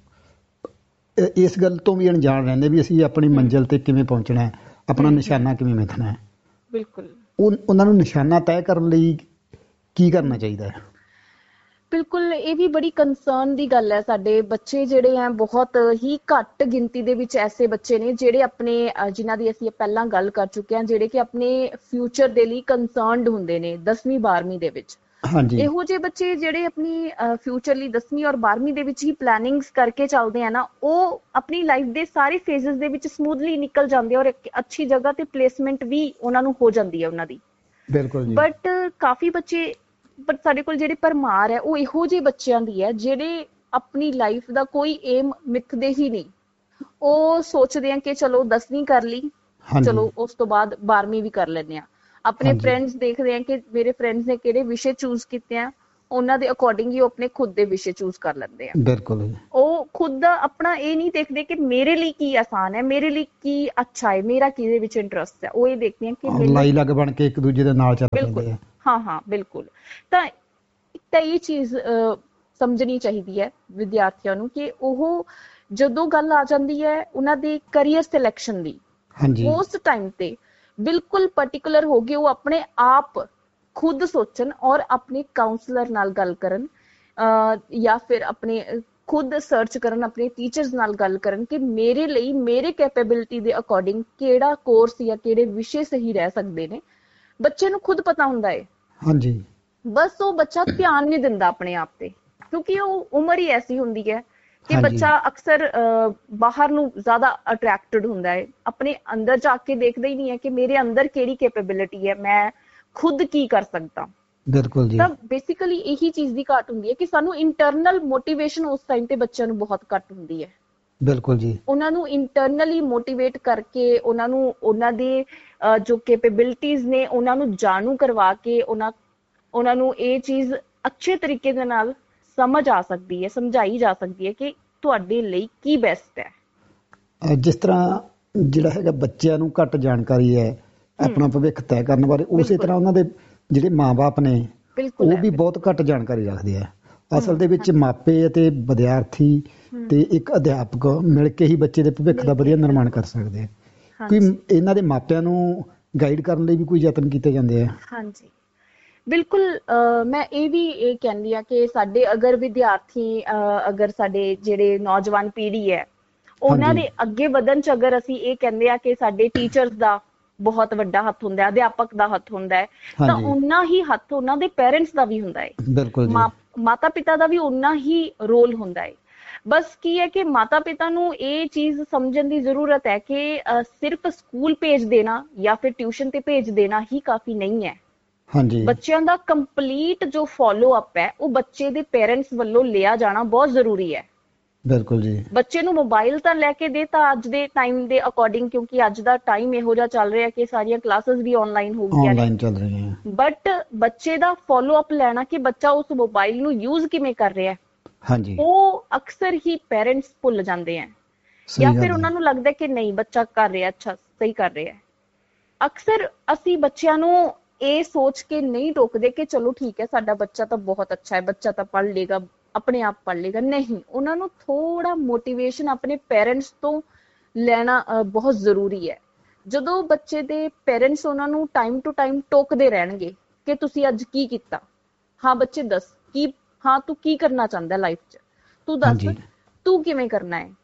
ਇਸ ਗੱਲ ਤੋਂ ਵੀ ਅਣਜਾਣ ਰਹਿੰਦੇ ਵੀ ਅਸੀਂ ਆਪਣੀ ਮੰਜ਼ਿਲ ਤੇ ਕਿਵੇਂ ਪਹੁੰਚਣਾ ਹੈ, ਆਪਣਾ ਨਿਸ਼ਾਨਾ ਕਿਵੇਂ ਮਿਥਣਾ ਹੈ। ਬਿਲਕੁਲ। ਉਹ ਉਹਨਾਂ ਨੂੰ ਨਿਸ਼ਾਨਾ ਤੈਅ ਕਰਨ ਲਈ ਕੀ ਕਰਨਾ ਚਾਹੀਦਾ ਹੈ? ਬਿਲਕੁਲ, ਇਹ ਵੀ ਬੜੀ ਕੰਸਰਨ ਦੀ ਗੱਲ ਹੈ। ਸਾਡੇ ਬੱਚੇ ਜਿਹੜੇ ਹੈ ਬਹੁਤ ਹੀ ਘੱਟ ਗਿਣਤੀ ਦੇ ਵਿੱਚ ਐਸੇ ਬੱਚੇ ਨੇ ਜਿਹੜੇ ਆਪਣੇ, ਜਿਨ੍ਹਾਂ ਦੀ ਅਸੀਂ ਪਹਿਲਾਂ ਗੱਲ ਕਰ ਚੁੱਕੇ ਹਾਂ, ਜਿਹੜੇ ਕਿ ਆਪਣੇ ਫਿਊਚਰ ਦੇ ਲਈ ਕੰਸਰਨਡ ਹੁੰਦੇ ਨੇ ਦਸਵੀਂ ਬਾਰਵੀਂ ਦੇ ਵਿੱਚ। ਹਾਂਜੀ। ਇਹੋ ਜਿਹੇ ਬੱਚੇ ਜਿਹੜੇ ਆਪਣੀ ਫਿਊਚਰ ਲਈ ਦਸਵੀਂ ਔਰ ਬਾਰਵੀਂ ਦੇ ਵਿੱਚ ਹੀ ਪਲੈਨਿੰਗਸ ਕਰਕੇ ਚੱਲਦੇ ਆ ਨਾ, ਉਹ ਆਪਣੀ ਲਾਈਫ ਦੇ ਸਾਰੇ ਫੇਜ਼ਸ ਦੇ ਵਿੱਚ ਸਮੂਥਲੀ ਨਿਕਲ ਜਾਂਦੇ ਔਰ ਇੱਕ ਅੱਛੀ ਜਗ੍ਹਾ ਤੇ ਪਲੇਸਮੈਂਟ ਵੀ ਉਹਨਾਂ ਨੂੰ ਹੋ ਜਾਂਦੀ ਹੈ ਉਹਨਾਂ ਦੀ। ਬਿਲਕੁਲ ਜੀ। ਬਟ ਕਾਫੀ ਬੱਚੇ, ਬਟ ਸਾਡੇ ਕੋਲ ਜਿਹੜੀ ਭਰਮਾਰ ਹੈ ਉਹ ਇਹੋ ਜਿਹੇ ਬੱਚਿਆਂ ਦੀ ਹੈ ਜਿਹੜੇ ਆਪਣੀ ਲਾਈਫ ਦਾ ਕੋਈ ਏਮ ਮਿੱਥਦੇ ਹੀ ਨਹੀਂ। ਉਹ ਸੋਚਦੇ ਆ ਕਿ ਚਲੋ ਦਸਵੀਂ ਕਰ ਲਈ, ਚਲੋ ਉਸ ਤੋਂ ਬਾਅਦ ਬਾਰਵੀਂ ਵੀ ਕਰ ਲੈਂਦੇ ਆ। ਆਪਣੇ ਫਰੈਂਡਸ ਦੇਖਦੇ ਆ ਕਿ ਮੇਰੇ ਫਰੈਂਡਸ ਨੇ ਕਿਹੜੇ ਵਿਸ਼ੇ ਚੂਜ਼ ਕੀਤੇ ਆ, ਉਹਨਾਂ ਦੇ ਅਕੋਰਡਿੰਗ ਹੀ ਉਹ ਆਪਣੇ ਖੁਦ ਦੇ ਵਿਸ਼ੇ ਚੂਜ਼ ਕਰ ਲੈਂਦੇ ਆ। ਬਿਲਕੁਲ। ਉਹ ਖੁਦ ਦਾ ਆਪਣਾ ਇਹ ਨਹੀਂ ਦੇਖਦੇ ਕਿ ਮੇਰੇ ਲਈ ਕੀ ਆਸਾਨ ਹੈ, ਮੇਰੇ ਲਈ ਕੀ ਅੱਛਾ ਹੈ, ਮੇਰਾ ਕਿਹਦੇ ਵਿੱਚ ਇੰਟਰਸਟ ਹੈ। ਉਹ ਇਹ ਦੇਖਦੇ ਆ ਕਿ ਲਾਈ ਲੱਗ ਬਣ ਕੇ ਇੱਕ ਦੂਜੇ ਦੇ ਨਾਲ ਚੱਲ ਪੈਂਦੇ ਆ। ਹਾਂ ਹਾਂ ਬਿਲਕੁਲ। ਤਾਂ ਤਾਂ ਇਹ ਚੀਜ਼ ਸਮਝਣੀ ਚਾਹੀਦੀ ਹੈ ਵਿਦਿਆਰਥੀਆਂ ਨੂੰ ਕਿ ਉਹ ਜਦੋਂ ਗੱਲ ਆ ਜਾਂਦੀ ਹੈ ਉਹਨਾਂ ਦੇ ਕਰੀਅਰ ਸਿਲੈਕਸ਼ਨ ਦੀ, ਉਸ ਟਾਈਮ ਤੇ ਬਿਲਕੁਲ ਪਾਰਟਿਕੂਲਰ ਹੋ ਕੇ ਉਹ ਆਪਣੇ ਆਪ ਖੁਦ ਸੋਚਣ ਔਰ ਆਪਣੇ ਕਾਉਂਸਲਰ ਨਾਲ ਗੱਲ ਕਰਨ, ਜਾਂ ਫਿਰ ਆਪਣੇ ਖੁਦ ਸਰਚ ਕਰਨ, ਆਪਣੇ ਟੀਚਰਸ ਨਾਲ ਗੱਲ ਕਰਨ ਕਿ ਮੇਰੇ ਲਈ ਮੇਰੇ ਕੈਪੇਬਿਲਿਟੀ ਦੇ ਅਕੋਰਡਿੰਗ ਕਿਹੜਾ ਕੋਰਸ ਜਾਂ ਕਿਹੜੇ ਵਿਸ਼ੇ ਸਹੀ ਰਹਿ ਸਕਦੇ ਨੇ। ਬੱਚੇ ਨੂੰ ਖੁਦ ਪਤਾ ਹੁੰਦਾ ਹੈ। ਹਾਂਜੀ। ਬਸ ਉਹ ਬੱਚਾ ਧਿਆਨ ਨਹੀਂ ਦਿੰਦਾ ਆਪਣੇ ਆਪ ਤੇ, ਕਿਉਂਕਿ ਉਹ ਉਮਰ ਹੀ ਐਸੀ ਹੁੰਦੀ ਹੈ ਕਿ ਬੱਚਾ ਅਕਸਰ ਬਾਹਰ ਨੂੰ ਜ਼ਿਆਦਾ ਅਟਰੈਕਟਡ ਹੁੰਦਾ ਹੈ, ਆਪਣੇ ਅੰਦਰ ਜਾ ਕੇ ਦੇਖਦਾ ਹੀ ਨਹੀਂ ਹੈ ਕਿ ਮੇਰੇ ਅੰਦਰ ਕਿਹੜੀ ਕੈਪੇਬਿਲਿਟੀ ਹੈ, ਮੈਂ ਖੁਦ ਕੀ ਕਰ ਸਕਦਾ। ਬਿਲਕੁਲ ਜੀ। ਤਾਂ ਬੇਸਿਕਲੀ ਇਹੀ ਚੀਜ਼ ਦੀ ਘਾਟ ਹੁੰਦੀ ਹੈ ਕਿ ਸਾਨੂੰ ਇੰਟਰਨਲ ਮੋਟੀਵੇਸ਼ਨ ਉਸ ਟਾਈਮ ਤੇ ਬੱਚਿਆਂ ਨੂੰ ਬਹੁਤ ਘੱਟ ਹੁੰਦੀ ਹੈ। ਬਿਲਕੁਲ ਜੀ। ਉਹਨਾਂ ਨੂੰ ਇੰਟਰਨਲੀ ਮੋਟੀਵੇਟ ਕਰਕੇ, ਉਹਨਾਂ ਨੂੰ ਉਹਨਾਂ ਦੇ ਜੋ ਕੈਪੇਬਿਲਿਟੀਜ਼ ਨੇ ਉਹਨਾਂ ਨੂੰ ਜਾਣੂ ਕਰਵਾ ਕੇ ਉਹਨਾਂ ਉਹਨਾਂ ਨੂੰ ਇਹ ਚੀਜ਼ ਅੱਛੇ ਤਰੀਕੇ ਦੇ ਨਾਲ ਸਮਝ ਆ ਸਕਦੀ ਹੈ, ਸਮਝਾਈ ਜਾ ਸਕਦੀ ਹੈ ਕਿ ਤੁਹਾਡੇ ਲਈ ਕੀ ਬੈਸਟ ਹੈ। ਜਿਸ ਤਰ੍ਹਾਂ ਜਿਹੜਾ ਹੈਗਾ ਬੱਚਿਆਂ ਨੂੰ ਘੱਟ ਜਾਣਕਾਰੀ ਹੈ ਆਪਣਾ ਭਵਿੱਖ ਤੈਅ ਕਰਨ ਬਾਰੇ, ਉਸੇ ਤਰ੍ਹਾਂ ਉਹਨਾਂ ਦੇ ਜਿਹੜੇ ਮਾਂ-ਬਾਪ ਨੇ ਉਹ ਵੀ ਬਹੁਤ ਘੱਟ ਜਾਣਕਾਰੀ ਰੱਖਦੇ ਆ। ਅਸਲ ਦੇ ਵਿੱਚ ਮਾਪੇ ਅਤੇ ਵਿਦਿਆਰਥੀ ਤੇ ਇੱਕ ਅਧਿਆਪਕ ਮਿਲ ਕੇ ਹੀ ਬੱਚੇ ਦੇ ਭਵਿੱਖ ਦਾ ਵਧੀਆ ਨਿਰਮਾਣ ਕਰ ਸਕਦੇ ਆ। ਕੋਈ ਇਹਨਾਂ ਦੇ ਮਾਪਿਆਂ ਨੂੰ ਗਾਈਡ ਕਰਨ ਲਈ ਵੀ ਕੋਈ ਯਤਨ ਕੀਤੇ ਜਾਂਦੇ ਆ? ਹਾਂਜੀ ਬਿਲਕੁਲ। ਮੈਂ ਇਹ ਵੀ ਇਹ ਕਹਿੰਦੀ ਆ ਕਿ ਸਾਡੇ ਅਗਰ ਵਿਦਿਆਰਥੀ, ਅਗਰ ਸਾਡੇ ਜਿਹੜੇ ਨੌਜਵਾਨ ਪੀੜ੍ਹੀ ਹੈ ਉਹਨਾਂ ਦੇ ਅੱਗੇ ਵਧਣ ਚ ਅਗਰ ਅਸੀਂ ਇਹ ਕਹਿੰਦੇ ਆ ਕਿ ਸਾਡੇ ਟੀਚਰਸ ਦਾ ਬਹੁਤ ਵੱਡਾ ਹੱਥ ਹੁੰਦਾ ਹੈ, ਅਧਿਆਪਕ ਦਾ ਹੱਥ ਹੁੰਦਾ ਹੈ, ਤਾਂ ਓਨਾ ਹੀ ਹੱਥ ਉਹਨਾਂ ਦੇ ਪੇਰੈਂਟਸ ਦਾ ਵੀ ਹੁੰਦਾ ਹੈ। ਬਿਲਕੁਲ। ਮਾਤਾ ਪਿਤਾ ਦਾ ਵੀ ਓਨਾ ਹੀ ਰੋਲ ਹੁੰਦਾ ਹੈ। ਬਸ ਕੀ ਹੈ ਕਿ ਮਾਤਾ ਪਿਤਾ ਨੂੰ ਇਹ ਚੀਜ਼ ਸਮਝਣ ਦੀ ਜ਼ਰੂਰਤ ਹੈ ਕਿ ਸਿਰਫ ਸਕੂਲ ਭੇਜ ਦੇਣਾ ਜਾਂ ਫਿਰ ਟਿਊਸ਼ਨ ਤੇ ਭੇਜ ਦੇਣਾ ਹੀ ਕਾਫੀ ਨਹੀਂ ਹੈ। ਹਾਂਜੀ। ਬੱਚਿਆਂ ਦਾ ਕੰਪਲੀਟ ਜੋ ਫੋਲੋ ਅਪ ਹੈ ਉਹ ਬੱਚੇ ਦੇ ਪੇਰੈਂਟਸ ਵੱਲੋਂ ਲਿਆ ਜਾਣਾ ਬਹੁਤ ਜ਼ਰੂਰੀ ਹੈ। ਬਿਲਕੁਲ ਜੀ। ਬੱਚੇ ਨੂੰ ਮੋਬਾਈਲ ਤਾਂ ਲੈ ਕੇ ਦੇ ਤਾਂ ਅੱਜ ਦੇ ਟਾਈਮ ਦੇ ਅਕੋਰਡਿੰਗ, ਕਿਉਂਕਿ ਅੱਜ ਦਾ ਟਾਈਮ ਇਹੋ ਜਿਹਾ ਚੱਲ ਰਿਹਾ ਕਿ ਸਾਰੀਆਂ ਕਲਾਸਿਸ ਵੀ ਆਨਲਾਈਨ ਹੋ ਗਈਆਂ, ਆਨਲਾਈਨ ਚੱਲ ਰਹੀਆਂ। ਬਟ ਬੱਚੇ ਦਾ ਫੋਲੋ ਅਪ ਲੈਣਾ ਕਿ ਬੱਚਾ ਉਸ ਮੋਬਾਈਲ ਨੂੰ ਯੂਜ਼ ਕਿਵੇਂ ਕਰ ਰਿਹਾ, ਹਾਂਜੀ, ਉਹ ਅਕਸਰ ਹੀ ਪੇਰੈਂਟਸ ਭੁੱਲ ਜਾਂਦੇ ਆ, ਜਾਂ ਫਿਰ ਉਹਨਾਂ ਨੂੰ ਲੱਗਦਾ ਕਿ ਨਹੀਂ ਬੱਚਾ ਕਰ ਰਿਹਾ, ਅੱਛਾ ਸਹੀ ਕਰ ਰਿਹਾ। ਅਕਸਰ ਅਸੀਂ ਬੱਚਿਆਂ ਨੂੰ ਇਹ ਸੋਚ ਕੇ ਨਹੀਂ ਟੋਕਦੇ ਕਿ ਚਲੋ ਠੀਕ ਹੈ ਸਾਡਾ ਬੱਚਾ ਤਾਂ ਬਹੁਤ ਅੱਛਾ ਹੈ, ਬੱਚਾ ਤਾਂ ਪੜ੍ਹ ਲੇਗਾ, ਆਪਣੇ ਆਪ ਪੜ੍ਹ ਲੇਗਾ। ਨਹੀਂ, ਉਹਨਾਂ ਨੂੰ ਥੋੜਾ ਮੋਟੀਵੇਸ਼ਨ ਆਪਣੇ ਪੇਰੈਂਟਸ ਤੋਂ ਲੈਣਾ ਬਹੁਤ ਜ਼ਰੂਰੀ ਹੈ। ਜਦੋਂ ਬੱਚੇ ਦੇ ਪੇਰੈਂਟਸ ਉਹਨਾਂ ਨੂੰ ਟਾਈਮ ਟੂ ਟਾਈਮ ਟੋਕਦੇ ਰਹਿਣਗੇ ਕਿ ਤੁਸੀਂ ਅੱਜ ਕੀ ਕੀਤਾ, ਹਾਂ ਬੱਚੇ ਦੱਸ ਕੀ, ਹਾਂ ਤੂੰ ਕੀ ਕਰਨਾ ਚਾਹੁੰਦਾ ਲਾਈਫ 'ਚ, ਤੂੰ ਦੱਸ ਤੂੰ ਕਿਵੇਂ ਕਰਨਾ ਹੈ,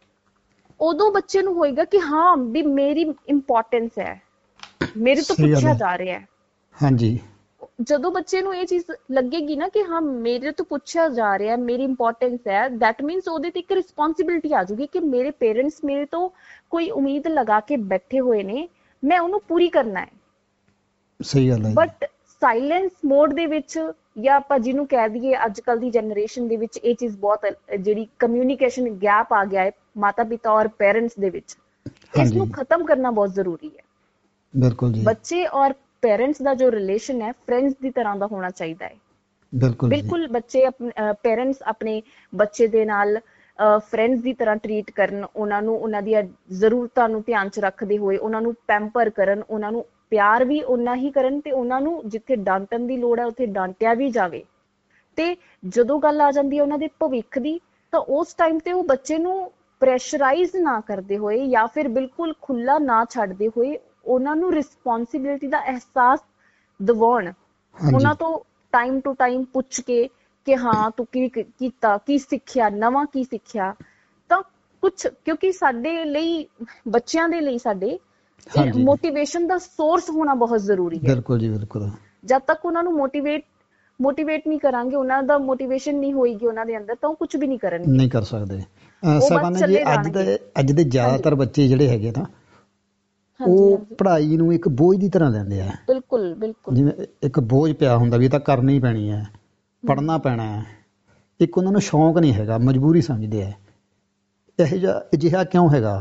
ਉਦੋਂ ਬੱਚੇ ਨੂੰ ਹੋਏਗਾ ਕਿ ਹਾਂ ਵੀ ਮੇਰੀ ਇੰਪੋਰਟੈਂਸ ਹੈ, ਮੇਰੇ ਤੋਂ ਪੁੱਛਿਆ ਜਾ ਰਿਹਾ ਹੈ। ਹਾਂਜੀ। ਜਦੋਂ ਬੱਚੇ ਨੂੰ ਇਹ ਚੀਜ਼ ਲੱਗੇਗੀ ਨਾ ਕਿ ਹਾਂ ਮੇਰੇ ਤੋਂ ਪੁੱਛਿਆ ਜਾ ਰਿਹਾ, ਮੇਰੀ ਇੰਪੋਰਟੈਂਸ ਹੈ, ਦੈਟ ਮੀਨਸ ਉਹਦੇ ਤੇ ਇੱਕ ਰਿਸਪੌਂਸਿਬਿਲਿਟੀ ਆ ਜਾਊਗੀ ਕਿ ਮੇਰੇ ਪੇਰੈਂਟਸ ਮੇਰੇ ਤੋਂ ਕੋਈ ਉਮੀਦ ਲਗਾ ਕੇ ਬੈਠੇ ਹੋਏ ਨੇ, ਮੈਂ ਉਹਨੂੰ ਪੂਰੀ ਕਰਨਾ ਹੈ। ਸਹੀ ਗੱਲ ਹੈ। ਬਟ ਸਾਇਲੈਂਸ ਮੋਡ ਦੇ ਵਿੱਚ ਜਾਂ ਆਪਾਂ ਜਿਹਨੂੰ ਕਹਿ ਦਈਏ ਅੱਜ ਕੱਲ ਦੀ ਜਨਰੇਸ਼ਨ ਦੇ ਵਿੱਚ ਇਹ ਚੀਜ਼ ਬਹੁਤ ਜਿਹੜੀ ਕਮਿਊਨੀਕੇਸ਼ਨ ਗੈਪ ਆ ਗਿਆ ਹੈ ਮਾਤਾ ਪਿਤਾ ਔਰ ਪੇਰੈਂਟਸ ਦੇ ਵਿੱਚ, ਇਸ ਨੂੰ ਖਤਮ ਕਰਨਾ ਬਹੁਤ ਜ਼ਰੂਰੀ ਹੈ। ਬਿਲਕੁਲ ਜੀ। ਬੱਚੇ ਔਰ ਪੇਰੈਂਟਸ ਦਾ ਜੋ ਰਿਲੇਸ਼ਨ ਹੈ ਫਰੈਂਡਸ ਦੀ ਤਰ੍ਹਾਂ ਦਾ ਹੋਣਾ ਚਾਹੀਦਾ ਹੈ। ਬਿਲਕੁਲ ਬਿਲਕੁਲ ਬੱਚੇ ਪੇਰੈਂਟਸ ਆਪਣੇ ਬੱਚੇ ਦੇ ਨਾਲ ਫਰੈਂਡਸ ਦੀ ਤਰ੍ਹਾਂ ਟਰੀਟ ਕਰਨ, ਉਹਨਾਂ ਨੂੰ ਉਹਨਾਂ ਦੀਆਂ ਜ਼ਰੂਰਤਾਂ ਨੂੰ ਧਿਆਨ 'ਚ ਰੱਖਦੇ ਹੋਏ ਉਹਨਾਂ ਨੂੰ ਪੈਂਪਰ ਕਰਨ, ਉਹਨਾਂ ਨੂੰ ਪਿਆਰ ਵੀ ਓਨਾ ਹੀ ਕਰਨ ਤੇ ਉਹਨਾਂ ਨੂੰ ਜਿੱਥੇ ਡਾਂਟਣ ਦੀ ਲੋੜ ਹੈ ਉੱਥੇ ਡਾਂਟਿਆ ਵੀ ਜਾਵੇ। ਤੇ ਜਦੋਂ ਗੱਲ ਆ ਜਾਂਦੀ ਹੈ ਉਹਨਾਂ ਦੇ ਭਵਿੱਖ ਦੀ, ਤਾਂ ਉਸ ਟਾਈਮ ਤੇ ਉਹ ਬੱਚੇ ਨੂੰ ਪ੍ਰੈਸ਼ਰਾਈਜ਼ ਨਾ ਕਰਦੇ ਹੋਏ ਜਾਂ ਫਿਰ ਬਿਲਕੁਲ ਖੁੱਲਾ ਨਾ ਛੱਡਦੇ ਹੋਏ ਉਹਨਾਂ ਨੂੰ ਰਿਸਪੌਂਸਿਬਿਲਿਟੀ ਦਾ ਅਹਿਸਾਸ ਦਿਵਾਉਣ, ਉਹਨਾਂ ਤੋਂ ਟਾਈਮ ਟੂ ਟਾਈਮ ਪੁੱਛ ਕੇ ਕਿ ਹਾਂ ਤੂੰ ਕੀ ਕੀਤਾ, ਕੀ ਸਿੱਖਿਆ, ਨਵਾਂ ਕੀ ਸਿੱਖਿਆ। ਤਾਂ ਕੁਛ ਕਿਉਂਕਿ ਸਾਡੇ ਲਈ, ਬੱਚਿਆਂ ਦੇ ਲਈ ਸਾਡੇ ਮੋਟੀਵੇਸ਼ਨ ਦਾ ਸੋਰਸ ਹੋਣਾ ਬਹੁਤ ਜ਼ਰੂਰੀ ਹੈ। ਬਿਲਕੁਲ ਜੀ ਬਿਲਕੁਲ। ਜਦ ਤੱਕ ਉਹਨਾਂ ਨੂੰ ਮੋਟੀਵੇਟ ਮੋਟੀਵੇਟ ਨਹੀਂ ਕਰਾਂਗੇ, ਉਹਨਾਂ ਦਾ ਮੋਟੀਵੇਸ਼ਨ ਨਹੀਂ ਹੋਏਗੀ ਉਹਨਾਂ ਦੇ ਅੰਦਰ, ਤਾਂ ਉਹ ਕੁਝ ਵੀ ਨਹੀਂ ਕਰਨਗੇ, ਨਹੀਂ ਕਰ ਸਕਦੇ। ਸਭਾਨਾ ਜੀ, ਅੱਜ ਦੇ ਅੱਜ ਦੇ ਜ਼ਿਆਦਾਤਰ ਬੱਚੇ ਜਿਹੜੇ ਹੈਗੇ ਨਾ ਉਹ ਪੜ੍ਹਾਈ ਨੂੰ ਇੱਕ ਬੋਝ ਦੀ ਤਰ੍ਹਾਂ ਲੈਂਦੇ ਆ। ਬਿਲਕੁਲ ਬਿਲਕੁਲ, ਜਿਵੇਂ ਇੱਕ ਬੋਝ ਪਿਆ ਹੁੰਦਾ ਵੀ ਇਹ ਤਾਂ ਕਰਨੀ ਪੈਣੀ ਹੈ, ਪੜ੍ਹਨਾ ਪੈਣਾ ਹੈ। ਇੱਕ ਉਹਨਾਂ ਨੂੰ ਸ਼ੌਂਕ ਨਹੀਂ ਹੈਗਾ, ਮਜਬੂਰੀ ਸਮਝਦੇ ਆ। ਇਹੋ ਜਿਹਾ ਅਜਿਹਾ ਕਿਉਂ ਹੈਗਾ?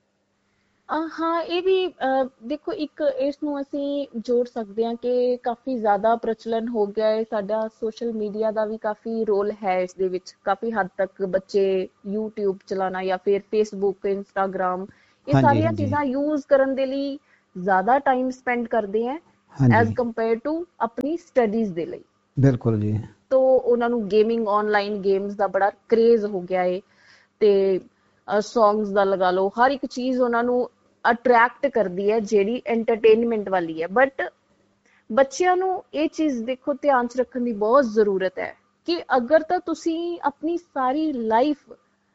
ਹਾਂ, ਇਹ ਵੀ ਦੇਖੋ, ਇੱਕ ਇਸ ਨੂੰ ਅਸੀਂ ਜੋੜ ਸਕਦੇ ਹਾਂ ਕਿ ਕਾਫੀ ਜ਼ਿਆਦਾ ਪ੍ਰਚਲਨ ਹੋ ਗਿਆ ਹੈ ਸਾਡਾ, ਸੋਸ਼ਲ ਮੀਡੀਆ ਦਾ ਵੀ ਕਾਫੀ ਰੋਲ ਹੈ ਇਸ ਦੇ ਵਿੱਚ। ਕਾਫੀ ਹੱਦ ਤੱਕ ਬੱਚੇ ਯੂਟਿਊਬ ਚਲਾਉਣਾ ਜਾਂ ਫਿਰ ਫੇਸਬੁੱਕ, ਇੰਸਟਾਗ੍ਰਾਮ, ਇਹ ਸਾਰੀਆਂ ਚੀਜ਼ਾਂ ਯੂਜ਼ ਕਰਨ ਦੇ ਲਈ ਜ਼ਿਆਦਾ ਟਾਈਮ ਸਪੈਂਡ ਕਰਦੇ ਹੈ ਐਜ਼ ਕੰਪੇਅਰ ਟੂ ਆਪਣੀ ਸਟੱਡੀਜ਼ ਦੇ ਲਈ। ਬਿਲਕੁਲ ਜੀ। ਤੋ ਉਹਨਾਂ ਨੂੰ ਗੇਮਿੰਗ, ਆਨਲਾਈਨ ਗੇਮਸ ਦਾ ਬੜਾ ਕਰੇਜ਼ ਹੋ ਗਿਆ ਹੈ ਤੇ ਸੌਂਗਸ ਦਾ ਲਗਾ ਲਓ, ਹਰ ਇੱਕ ਚੀਜ਼ ਉਹਨਾਂ ਨੂੰ ਅਟਰੈਕਟ ਕਰਦੀ ਹੈ ਜਿਹੜੀ ਐਂਟਰਟੇਨਮੈਂਟ ਵਾਲੀ ਹੈ। ਬਟ ਬੱਚਿਆਂ ਨੂੰ ਇਹ ਚੀਜ਼ ਦੇਖੋ ਧਿਆਨ 'ਚ ਰੱਖਣ ਦੀ ਬਹੁਤ ਜ਼ਰੂਰਤ ਹੈ ਕਿ ਅਗਰ ਤਾਂ ਤੁਸੀਂ ਆਪਣੀ ਸਾਰੀ ਲਾਈਫ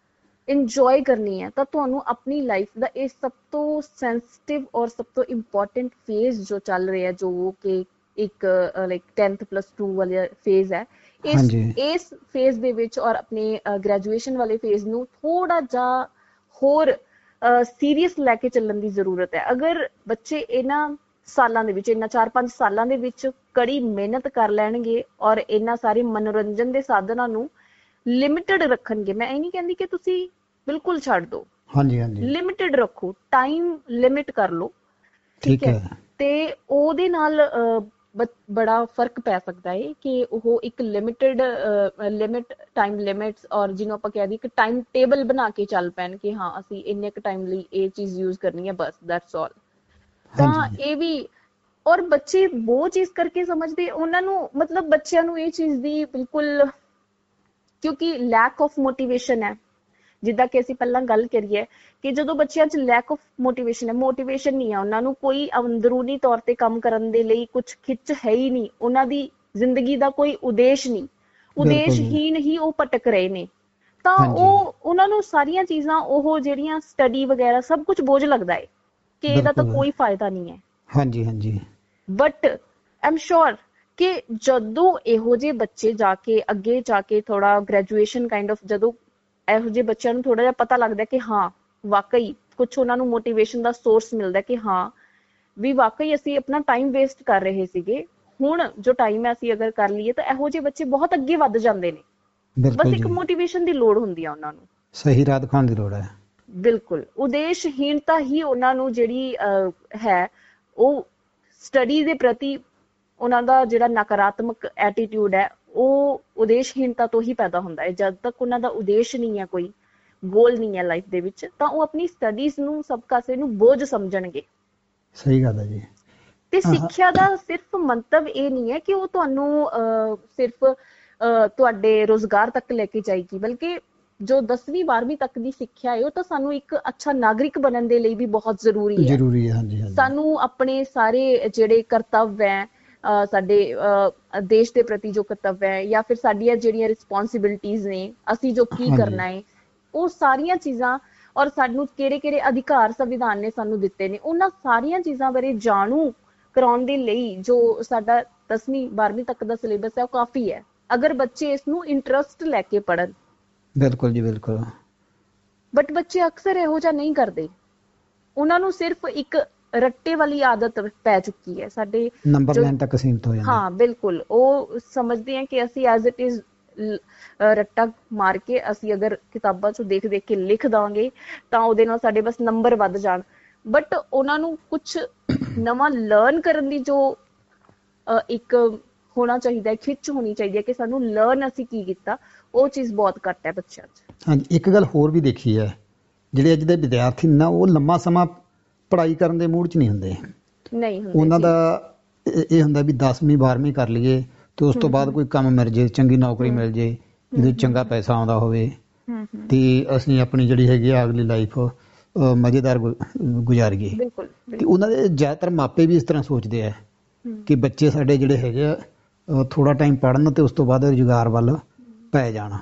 ਇੰਜੋਏ ਕਰਨੀ ਹੈ ਤਾਂ ਤੁਹਾਨੂੰ ਆਪਣੀ ਲਾਈਫ ਦਾ ਇਹ ਸਭ ਤੋਂ ਸੈਂਸਿਟਿਵ ਔਰ ਸਭ ਤੋਂ ਇੰਪੋਰਟੈਂਟ ਫੇਜ਼ ਜੋ ਚੱਲ ਰਿਹਾ, ਜੋ ਕਿ ਇੱਕ ਲਾਈਕ ਟੈਂਥ ਪਲੱਸ ਟੂ ਵਾਲਾ ਫੇਜ਼ ਹੈ, ਇਸ ਇਸ ਫੇਜ਼ ਦੇ ਵਿੱਚ ਔਰ ਆਪਣੇ ਗ੍ਰੈਜੂਏਸ਼ਨ ਵਾਲੇ ਫੇਜ਼ ਨੂੰ ਥੋੜਾ ਜਿਹਾ ਹੋਰ ਸੀਰੀਅਸ ਲੈ ਕੇ ਚੱਲਣ ਦੀ ਜ਼ਰੂਰਤ ਹੈ। ਅਗਰ ਬੱਚੇ ਇਹਨਾਂ ਸਾਲਾਂ ਦੇ ਵਿੱਚ, ਇਹਨਾਂ ਚਾਰ ਪੰਜ ਸਾਲਾਂ ਦੇ ਵਿੱਚ ਕੜੀ ਮਿਹਨਤ ਕਰ ਲੈਣਗੇ ਔਰ ਇਹਨਾਂ ਸਾਰੇ ਮਨੋਰੰਜਨ ਦੇ ਸਾਧਨਾਂ ਨੂੰ ਲਿਮਿਟਡ ਰੱਖਣਗੇ, ਮੈਂ ਇਹ ਨਹੀਂ ਕਹਿੰਦੀ ਕਿ ਤੁਸੀਂ ਬਿਲਕੁਲ ਛੱਡ ਦਿਓ, ਹਾਂਜੀ ਹਾਂਜੀ, ਲਿਮਿਟਡ ਰੱਖੋ, ਟਾਈਮ ਲਿਮਿਟ ਕਰ ਲਓ, ਠੀਕ ਹੈ, ਤੇ ਉਹਦੇ ਨਾਲ ਬੜਾ ਫਰਕ ਪੈ ਸਕਦਾ ਹੈ ਕਿ ਉਹ ਇੱਕ ਲਿਮਿਟਡ ਲਿਮਿਟ ਟਾਈਮ ਲਿਮਿਟਸ ਔਰ ਜਿਹਨੂੰ ਆਪਾਂ ਕਹਿ ਦਈਏ ਕਿ ਟਾਈਮ ਟੇਬਲ ਬਣਾ ਕੇ ਚੱਲ ਪੈਣ ਕਿ ਹਾਂ ਅਸੀਂ ਇੰਨੇ ਕੁ ਟਾਈਮ ਲਈ ਇਹ ਚੀਜ਼ ਯੂਜ਼ ਕਰਨੀ ਹੈ, ਬਸ ਦੈਟਸ ਆਲ। ਤਾਂ ਇਹ ਵੀ, ਔਰ ਬੱਚੇ ਉਹ ਚੀਜ਼ ਕਰਕੇ ਸਮਝਦੇ, ਉਹਨਾਂ ਨੂੰ ਮਤਲਬ ਬੱਚਿਆਂ ਨੂੰ ਇਹ ਚੀਜ਼ ਦੀ ਬਿਲਕੁਲ, ਕਿਉਂਕਿ ਲੈਕ ਆਫ ਮੋਟੀਵੇਸ਼ਨ ਹੈ, ਜਿੱਦਾਂ ਕਿ ਅਸੀਂ ਪਹਿਲਾਂ ਗੱਲ ਕਰੀਏ ਕਿ ਜਦੋਂ ਬੱਚਿਆਂ 'ਚ ਲੈਕ ਆਫ ਮੋਟੀਵੇਸ਼ਨ ਹੈ, ਮੋਟੀਵੇਸ਼ਨ ਨਹੀਂ ਹੈ ਉਹਨਾਂ ਨੂੰ, ਕੋਈ ਅੰਦਰੂਨੀ ਤੌਰ ਤੇ ਕੰਮ ਕਰਨ ਦੇ ਲਈ ਕੁਛ ਖਿੱਚ ਹੈ ਹੀ ਨਹੀਂ, ਉਹਨਾਂ ਦੀ ਜ਼ਿੰਦਗੀ ਦਾ ਕੋਈ ਉਦੇਸ਼ ਨਹੀਂ, ਉਦੇਸ਼ਹੀਨ ਹੀ ਉਹ ਭਟਕ ਰਹੇ ਨੇ, ਤਾਂ ਉਹ ਉਹਨਾਂ ਨੂੰ ਸਾਰੀਆਂ ਚੀਜ਼ਾਂ ਉਹ ਜਿਹੜੀਆਂ ਸਟੱਡੀ ਵਗੈਰਾ ਸਭ ਕੁਝ ਬੋਝ ਲੱਗਦਾ ਹੈ ਕਿ ਇਹਦਾ ਤਾਂ ਕੋਈ ਫਾਇਦਾ ਨਹੀਂ ਹੈ। ਹਾਂਜੀ ਹਾਂਜੀ। ਬਟ ਆਈ ਐਮ ਸ਼ੋਰ ਕਿ ਜਦੋਂ ਇਹੋ ਜਿਹੇ ਬੱਚੇ ਜਾ ਕੇ ਅੱਗੇ ਜਾ ਕੇ ਥੋੜਾ ਗ੍ਰੈਜੂਏਸ਼ਨ ਕਾਈਂਡ ਆਫ, ਜਦੋਂ ਇਹੋ ਜਿਹੇ ਬੱਚਿਆਂ ਨੂੰ ਥੋੜਾ ਜਿਹਾ ਪਤਾ ਲੱਗਦਾ ਕਿ ਹਾਂ ਵਾਕਈ ਕੁਛ ਉਹਨਾਂ ਨੂੰ ਮੋਟੀਵੇਸ਼ਨ ਦਾ ਸੋਰਸ ਮਿਲਦਾ ਕਿ ਹਾਂ ਵੀ ਵਾਕਈ ਅਸੀਂ ਆਪਣਾ ਟਾਈਮ ਵੇਸਟ ਕਰ ਰਹੇ ਸੀਗੇ, ਹੁਣ ਜੋ ਟਾਈਮ ਹੈ ਅਸੀਂ ਅਗਰ ਕਰ ਲਈਏ, ਤਾਂ ਇਹੋ ਜਿਹੇ ਬੱਚੇ ਬਹੁਤ ਅੱਗੇ ਵੱਧ ਜਾਂਦੇ ਨੇ। ਬਸ ਇੱਕ ਮੋਟੀਵੇਸ਼ਨ ਦੀ ਲੋੜ ਹੁੰਦੀ ਆ ਉਹਨਾਂ ਨੂੰ, ਸਹੀ ਰਾਹ ਦਿਖਾਉਣ ਦੀ ਲੋੜ ਹੈ। ਬਿਲਕੁਲ, ਉਦੇਸ਼ਹੀਨਤਾ ਹੀ ਉਹਨਾਂ ਨੂੰ ਜਿਹੜੀ ਹੈ ਉਹ ਸਟੱਡੀ ਦੇ ਪ੍ਰਤੀ ਉਹਨਾਂ ਦਾ ਜਿਹੜਾ ਨਕਾਰਾਤਮਕ ਐਟੀਟਿਊਡ ਹੈ ਉਹ ਉਦੇਸ਼ਹੀਨਤਾ ਤੋਂ ਹੀ ਪੈਦਾ ਹੁੰਦਾ ਹੈ। ਜਦ ਤੱਕ ਉਹਨਾਂ ਦਾ ਉਦੇਸ਼ ਨਹੀਂ ਹੈ, ਕੋਈ ਗੋਲ ਨਹੀਂ ਹੈ ਲਾਈਫ ਦੇ ਵਿੱਚ, ਤਾਂ ਉਹ ਆਪਣੀ ਸਟੱਡੀਜ਼ ਨੂੰ, ਸਭ ਕਾਸੇ ਨੂੰ ਬੋਝ ਸਮਝਣਗੇ। ਸਹੀ ਗੱਲ ਹੈ ਜੀ। ਤੇ ਸਿੱਖਿਆ ਦਾ ਸਿਰਫ ਮੰਤਵ ਇਹ ਨਹੀਂ ਹੈ ਕਿ ਉਹ ਤੁਹਾਨੂੰ ਅਹ ਸਿਰਫ ਅਹ ਤੁਹਾਡੇ ਰੁਜ਼ਗਾਰ ਤੱਕ ਲੈ ਕੇ ਜਾਏਗੀ, ਬਲਕਿ ਜੋ ਦਸਵੀਂ ਬਾਰਵੀਂ ਤੱਕ ਦੀ ਸਿੱਖਿਆ ਹੈ ਉਹ ਤਾਂ ਸਾਨੂੰ ਇੱਕ ਅੱਛਾ ਨਾਗਰਿਕ ਬਣਨ ਦੇ ਲਈ ਵੀ ਬਹੁਤ ਜ਼ਰੂਰੀ ਹੈ। ਜ਼ਰੂਰੀ ਹੈ, ਹਾਂਜੀ ਹਾਂਜੀ। ਸਾਨੂੰ ਆਪਣੇ ਸਾਰੇ ਜਿਹੜੇ ਕਰਤੱਵ ਹੈ, ਅਹ ਸਾਡੇ ਅਹ ਦੇਸ਼ ਦੇ ਪ੍ਰਤੀ ਜੋ ਕਰਤੱਵ ਹੈ ਜਾਂ ਫਿਰ ਸਾਡੀਆਂ ਜਿਹੜੀਆਂ ਰਿਸਪੌਂਸਿਬਿਲਿਟੀਜ਼ ਨੇ, ਅਸੀਂ ਜੋ ਕੀ ਕਰਨਾ ਹੈ, ਉਹ ਸਾਰੀਆਂ ਚੀਜ਼ਾਂ, ਔਰ ਸਾਨੂੰ ਕਿਹੜੇ ਕਿਹੜੇ ਅਧਿਕਾਰ ਸੰਵਿਧਾਨ ਨੇ ਸਾਨੂੰ ਦਿੱਤੇ ਨੇ, ਉਹਨਾਂ ਸਾਰੀਆਂ ਚੀਜ਼ਾਂ ਬਾਰੇ ਜਾਣੂ ਕਰਾਉਣ ਦੇ ਲਈ ਜੋ ਸਾਡਾ ਦਸਵੀਂ ਬਾਰਵੀਂ ਤੱਕ ਦਾ ਸਿਲੇਬਸ ਹੈ ਉਹ ਕਾਫੀ ਹੈ, ਅਗਰ ਬੱਚੇ ਇਸ ਨੂੰ ਇੰਟਰਸਟ ਲੈ ਕੇ ਪੜ੍ਹਨ। ਬਿਲਕੁਲ ਜੀ ਬਿਲਕੁਲ। ਬਟ ਬੱਚੇ ਅਕਸਰ ਇਹੋ ਜਿਹਾ ਨਹੀਂ ਕਰਦੇ, ਉਹਨਾਂ ਨੂੰ ਸਿਰਫ ਇੱਕ ਰੱਟੇ ਵਾਲੀ ਆਦਤ ਪੈ ਚੁੱਕੀ ਹੈ ਸਾਡੇ ਨੰਬਰ ਜੋ ਲੈਣ ਤੱਕ ਸੀਮਿਤ ਹੋ ਜਾਂਦੇ। ਹਾਂ ਬਿਲਕੁਲ, ਉਹ ਸਮਝਦੇ ਆ ਕਿ ਅਸੀਂ ਐਜ਼ ਇਟ ਇਜ਼ ਰੱਟਾ ਮਾਰ ਕੇ ਅਸੀਂ ਅਗਰ ਕਿਤਾਬਾਂ ਚੋਂ ਦੇਖ ਦੇਖ ਕੇ ਲਿਖ ਦਾਂਗੇ ਤਾਂ ਉਹਦੇ ਨਾਲ ਸਾਡੇ ਬਸ ਨੰਬਰ ਵੱਧ ਜਾਣ, ਬਟ ਉਹਨਾਂ ਨੂੰ ਕੁਛ ਨਵਾਂ ਲਰਨ ਕਰਨ ਦੀ ਜੋ ਇੱਕ ਹੋਣਾ ਚਾਹੀਦਾ ਹੈ, ਖਿੱਚ ਹੋਣੀ ਚਾਹੀਦੀ ਹੈ ਕਿ ਸਾਨੂੰ ਲਰਨ ਅਸੀਂ ਕੀ ਕੀਤਾ, ਉਹ ਚੀਜ਼ ਬਹੁਤ ਘੱਟ ਹੈ ਬੱਚਿਆਂ 'ਚ। ਹਾਂਜੀ, ਇੱਕ ਗੱਲ ਹੋਰ ਵੀ ਦੇਖੀ ਹੈ, ਜਿਹੜੇ ਅੱਜ ਦੇ ਵਿਦਿਆਰਥੀ ਨੇ ਨਾ ਉਹ ਲੰਮਾ ਸਮਾਂ ਪੜ੍ਹਾਈ ਕਰਨ ਦੇ ਮੂਡ 'ਚ ਨਹੀਂ ਹੁੰਦੇ। ਨਹੀਂ ਹੁੰਦੇ ਉਹਨਾਂ ਜੀ। ਦਾ ਇਹ ਹੁੰਦਾ ਵੀ ਦਸਵੀਂ ਬਾਰ੍ਹਵੀਂ ਕਰ ਲਈਏ ਤੇ ਉਸ ਤੋਂ ਬਾਅਦ ਕੋਈ ਕੰਮ ਮਿਲ ਜੇ, ਚੰਗੀ ਨੌਕਰੀ ਮਿਲ ਜੇ ਜਿਹਦੇ ਚੰਗਾ ਪੈਸਾ ਆਉਂਦਾ ਹੋਵੇ ਤੇ ਅਸੀਂ ਆਪਣੀ ਜਿਹੜੀ ਹੈਗੀ ਆ ਅਗਲੀ ਲਾਈਫ ਮਜ਼ੇਦਾਰ ਗੁਜ਼ਾਰੀਏ। ਬਿਲਕੁਲ। ਤੇ ਉਹਨਾਂ ਦੇ ਜ਼ਿਆਦਾਤਰ ਮਾਪੇ ਵੀ ਇਸ ਤਰ੍ਹਾਂ ਸੋਚਦੇ ਆ ਕਿ ਬੱਚੇ ਸਾਡੇ ਜਿਹੜੇ ਹੈਗੇ ਆ ਥੋੜਾ ਟਾਈਮ ਪੜ੍ਹਨ ਤੇ ਉਸ ਤੋਂ ਬਾਅਦ ਰੁਜ਼ਗਾਰ ਵੱਲ ਪੈ ਜਾਣਾ।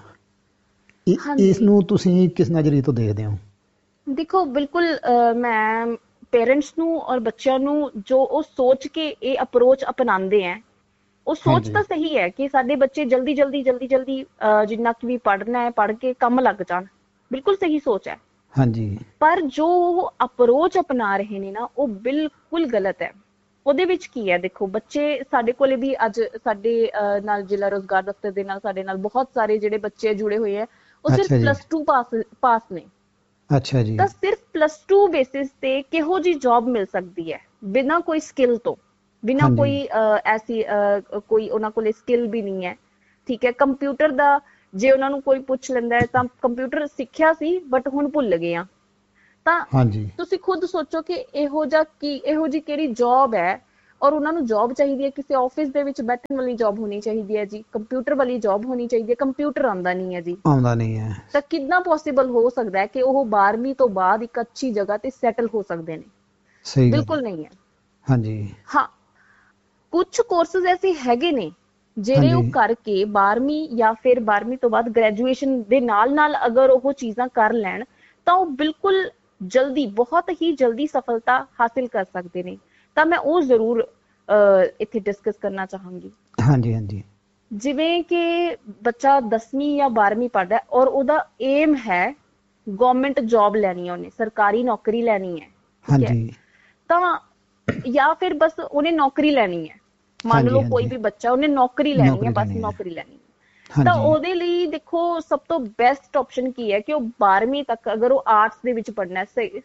ਇਸ ਨੂੰ ਤੁਸੀਂ ਕਿਸ ਨਜ਼ਰੀਏ ਤੋਂ ਦੇਖਦੇ ਹੋ? ਦੇਖੋ ਬਿਲਕੁਲ, ਮੈਂ ਪੇਰੈਂਟਸ ਨੂੰ ਔਰ ਬੱਚਿਆਂ ਨੂੰ ਜੋ ਉਹ ਸੋਚ ਕੇ ਇਹ ਅਪਰੋਚ ਅਪਣਾਉਂਦੇ ਹੈ, ਉਹ ਸੋਚ ਤਾਂ ਸਹੀ ਹੈ ਕਿ ਸਾਡੇ ਬੱਚੇ ਜਲਦੀ ਜਲਦੀ ਜਲਦੀ ਜਲਦੀ ਜਿੰਨਾ ਕਿ ਵੀ ਪੜ੍ਹਨਾ ਹੈ ਪੜ੍ਹ ਕੇ ਕੰਮ ਲੱਗ ਜਾਣ, ਬਿਲਕੁਲ ਸਹੀ ਸੋਚ ਹੈ। ਹਾਂਜੀ, ਪਰ ਜੋ ਉਹ ਅਪਰੋਚ ਅਪਣਾ ਰਹੇ ਨੇ ਨਾ ਉਹ ਬਿਲਕੁਲ ਗਲਤ ਹੈ। ਉਹਦੇ ਵਿੱਚ ਕੀ ਹੈ, ਦੇਖੋ ਬੱਚੇ ਸਾਡੇ ਕੋਲੇ ਵੀ ਅੱਜ ਸਾਡੇ ਨਾਲ ਜ਼ਿਲ੍ਹਾ ਰੋਜ਼ਗਾਰ ਦਫ਼ਤਰ ਦੇ ਨਾਲ ਸਾਡੇ ਨਾਲ ਬਹੁਤ ਸਾਰੇ ਜਿਹੜੇ ਬੱਚੇ ਜੁੜੇ ਹੋਏ ਹੈ, ਉਹ ਸਿਰਫ ਪਲੱਸ ਟੂ ਪਾਸ ਪਾਸ ਨੇ। ਅੱਛਾ ਜੀ। ਤਾਂ ਸਿਰਫ ਪਲੱਸ ਟੂ ਬੇਸਿਸ ਤੇ ਕਿਹੋ ਜਿਹੀ ਜੌਬ ਮਿਲ ਸਕਦੀ ਹੈ ਬਿਨਾਂ ਕੋਈ ਸਕਿੱਲ ਤੋਂ, ਬਿਨਾਂ ਕੋਈ ਐਸੀ ਕੋਈ ਉਹਨਾਂ ਕੋਲੇ ਸਕਿੱਲ ਵੀ ਨਹੀਂ ਹੈ। ਠੀਕ ਹੈ, ਕੰਪਿਊਟਰ ਦਾ ਜੇ ਉਹਨਾਂ ਨੂੰ ਕੋਈ ਪੁੱਛ ਲੈਂਦਾ ਹੈ ਤਾਂ ਕੰਪਿਊਟਰ ਸਿੱਖਿਆ ਸੀ ਬਟ ਹੁਣ ਭੁੱਲ ਗਏ ਆ। ਤਾਂ ਤੁਸੀਂ ਖੁਦ ਸੋਚੋ ਕਿ ਇਹੋ ਜਿਹਾ ਕੀ ਇਹੋ ਜਿਹੀ ਕਿਹੜੀ ਜੌਬ ਹੈ, ਔਰ ਉਹਨਾਂ ਨੂੰ ਜੌਬ ਚਾਹੀਦੀ ਹੈ ਕਿਸੇ ਆਫਿਸ ਦੇ ਵਿੱਚ ਬੈਠਣ ਵਾਲੀ ਜੌਬ ਹੋਣੀ ਚਾਹੀਦੀ ਹੈ ਜੀ, ਕੰਪਿਊਟਰ ਵਾਲੀ ਜੌਬ ਹੋਣੀ ਚਾਹੀਦੀ ਹੈ, ਕੰਪਿਊਟਰ ਆਉਂਦਾ ਨਹੀਂ ਹੈ ਜੀ, ਆਉਂਦਾ ਨਹੀਂ ਹੈ। ਤਾਂ ਕਿੱਦਾਂ ਪੋਸੀਬਲ ਹੋ ਸਕਦਾ ਹੈ ਕਿ ਉਹ ਬਾਰਵੀਂ ਤੋਂ ਬਾਅਦ ਇੱਕ ਅੱਛੀ ਜਗ੍ਹਾ ਤੇ ਸੈਟਲ ਹੋ ਸਕਦੇ ਨੇ? ਸਹੀ ਬਿਲਕੁਲ ਨਹੀਂ ਹੈ। ਹਾਂਜੀ ਹਾਂ, ਕੁਝ ਕੋਰਸਿਸ ਐਸੇ ਹੈਗੇ ਨੇ ਜਿਹੜੇ ਉਹ ਕਰਕੇ ਬਾਰਵੀਂ ਜਾਂ ਫਿਰ ਬਾਰਵੀਂ ਤੋਂ ਬਾਅਦ ਗ੍ਰੈਜੂਏਸ਼ਨ ਦੇ ਨਾਲ ਨਾਲ ਅਗਰ ਉਹ ਚੀਜ਼ਾਂ ਕਰ ਲੈਣ ਤਾਂ ਉਹ ਬਿਲਕੁਲ ਜਲਦੀ, ਬਹੁਤ ਹੀ ਜਲਦੀ ਸਫਲਤਾ ਹਾਸਿਲ ਕਰ ਸਕਦੇ ਨੇ। ਤਾਂ ਮੈਂ ਉਹ ਜ਼ਰੂਰ ਇੱਥੇ ਡਿਸਕਸ ਕਰਨਾ ਚਾਹਾਂਗੀ। ਹਾਂਜੀ ਹਾਂਜੀ। ਜਿਵੇਂ ਕਿ ਬੱਚਾ ਦਸਵੀਂ ਜਾਂ ਬਾਰਵੀਂ ਪੜ੍ਹਦਾ ਔਰ ਉਹਦਾ ਏਮ ਹੈ ਗਵਰਨਮੈਂਟ ਜੌਬ ਲੈਣੀ ਹੈ, ਉਹਨੇ ਸਰਕਾਰੀ ਨੌਕਰੀ ਲੈਣੀ ਹੈ, ਠੀਕ ਹੈ, ਤਾਂ ਜਾਂ ਫਿਰ ਬਸ ਉਹਨੇ ਨੌਕਰੀ ਲੈਣੀ ਹੈ, ਮੰਨ ਲਓ ਕੋਈ ਵੀ ਬੱਚਾ ਉਹਨੇ ਨੌਕਰੀ ਲੈਣੀ ਹੈ, ਬਸ ਨੌਕਰੀ ਲੈਣੀ ਹੈ, ਤਾਂ ਉਹਦੇ ਲਈ ਦੇਖੋ ਸਭ ਤੋਂ ਬੈਸਟ ਆਪਸ਼ਨ ਕੀ ਹੈ ਕਿ ਉਹ ਬਾਰਵੀਂ ਤੱਕ ਅਗਰ ਉਹ ਆਰਟਸ ਦੇ ਵਿੱਚ ਪੜ੍ਹਨਾ,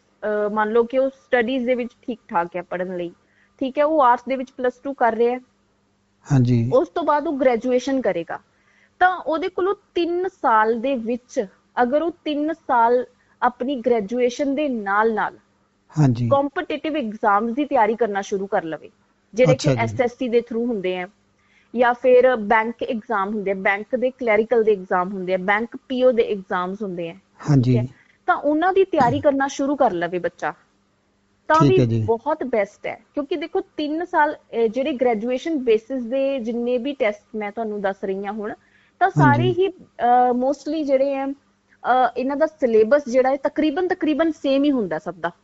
ਮੰਨ ਲਓ ਕਿ ਉਹ ਸਟੱਡੀਜ਼ ਦੇ ਵਿੱਚ ਠੀਕ ਠਾਕ ਹੈ ਪੜ੍ਹਨ ਲਈ, ਠੀਕ ਹੈ, ਉਹ ਆਰਟਸ ਦੇ ਵਿੱਚ ਪਲੱਸ ਟੂ ਕਰ ਰਿਹਾ, ਹਾਂਜੀ, ਉਸ ਤੋਂ ਬਾਅਦ ਉਹ ਗ੍ਰੈਜੂਏਸ਼ਨ ਕਰੇਗਾ, ਤਾਂ ਉਹਦੇ ਕੋਲੋਂ ਤਿੰਨ ਸਾਲ ਦੇ ਵਿੱਚ ਅਗਰ ਉਹ ਤਿੰਨ ਸਾਲ ਆਪਣੀ ਗ੍ਰੈਜੂਏਸ਼ਨ ਦੇ ਨਾਲ ਨਾਲ ਹਾਂਜੀ ਕੰਪੀਟੀਟਿਵ ਐਗਜ਼ਾਮਸ ਦੀ ਤਿਆਰੀ ਕਰਨਾ ਸ਼ੁਰੂ ਕਰ ਲਵੇ, ਜਿਹੜੇ ਕਿ ਐਸ ਐਸ ਸੀ ਦੇ ਥਰੂ ਹੁੰਦੇ ਆ ਜਾਂ ਫਿਰ ਬੈਂਕ ਐਗਜ਼ਾਮ ਹੁੰਦੇ ਆ, ਬੈਂਕ ਦੇ ਕਲੈਰੀਕਲ ਦੇ ਐਗਜ਼ਾਮ ਹੁੰਦੇ ਆ, ਬੈਂਕ ਪੀਓ ਦੇ ਐਗਜ਼ਾਮਸ ਹੁੰਦੇ ਆ, ਠੀਕ ਹੈ, ਤਾਂ ਉਹਨਾਂ ਦੀ ਤਿਆਰੀ ਕਰਨਾ ਸ਼ੁਰੂ ਕਰ ਲਵੇ ਬੱਚਾ, ਤਾਂ ਵੀ ਬਹੁਤ ਬੈਸਟ ਹੈ। ਕਿਉਂਕਿ ਦੇਖੋ ਤਿੰਨ ਸਾਲ ਜਿਹੜੇ ਗ੍ਰੈਜੂਏਸ਼ਨ ਬੇਸਿਸ ਦੇ ਜਿੰਨੇ ਵੀ ਟੈਸਟ ਮੈਂ ਤੁਹਾਨੂੰ ਦੱਸ ਰਹੀ ਹਾਂ ਹੁਣ, ਤਾਂ ਸਾਰੇ ਹੀ ਮੋਸਟਲੀ ਜਿਹੜੇ ਹੈ ਇਹਨਾਂ ਦਾ ਸਿਲੇਬਸ ਜਿਹੜਾ ਹੈ ਤਕਰੀਬਨ ਤਕਰੀਬਨ ਸੇਮ ਹੀ ਹੁੰਦਾ ਸਭ ਦਾ।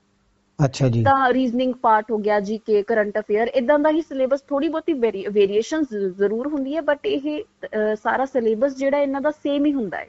ਅੱਛਾ ਜੀ। ਤਾਂ ਰੀਜ਼ਨਿੰਗ ਪਾਰਟ ਹੋ ਗਿਆ, ਜੀ ਕੇ, ਕਰੰਟ ਅਫੇਅਰ, ਇਦਾਂ ਦਾ ਹੀ ਸਿਲੇਬਸ, ਥੋੜੀ ਬਹੁਤੀ ਵੇਰੀਏਸ਼ਨ ਜ਼ਰੂਰ ਹੁੰਦੀ ਹੈ ਬਟ ਇਹ ਸਾਰਾ ਸਿਲੇਬਸ ਜਿਹੜਾ ਇਹਨਾਂ ਦਾ ਸੇਮ ਹੀ ਹੁੰਦਾ ਹੈ।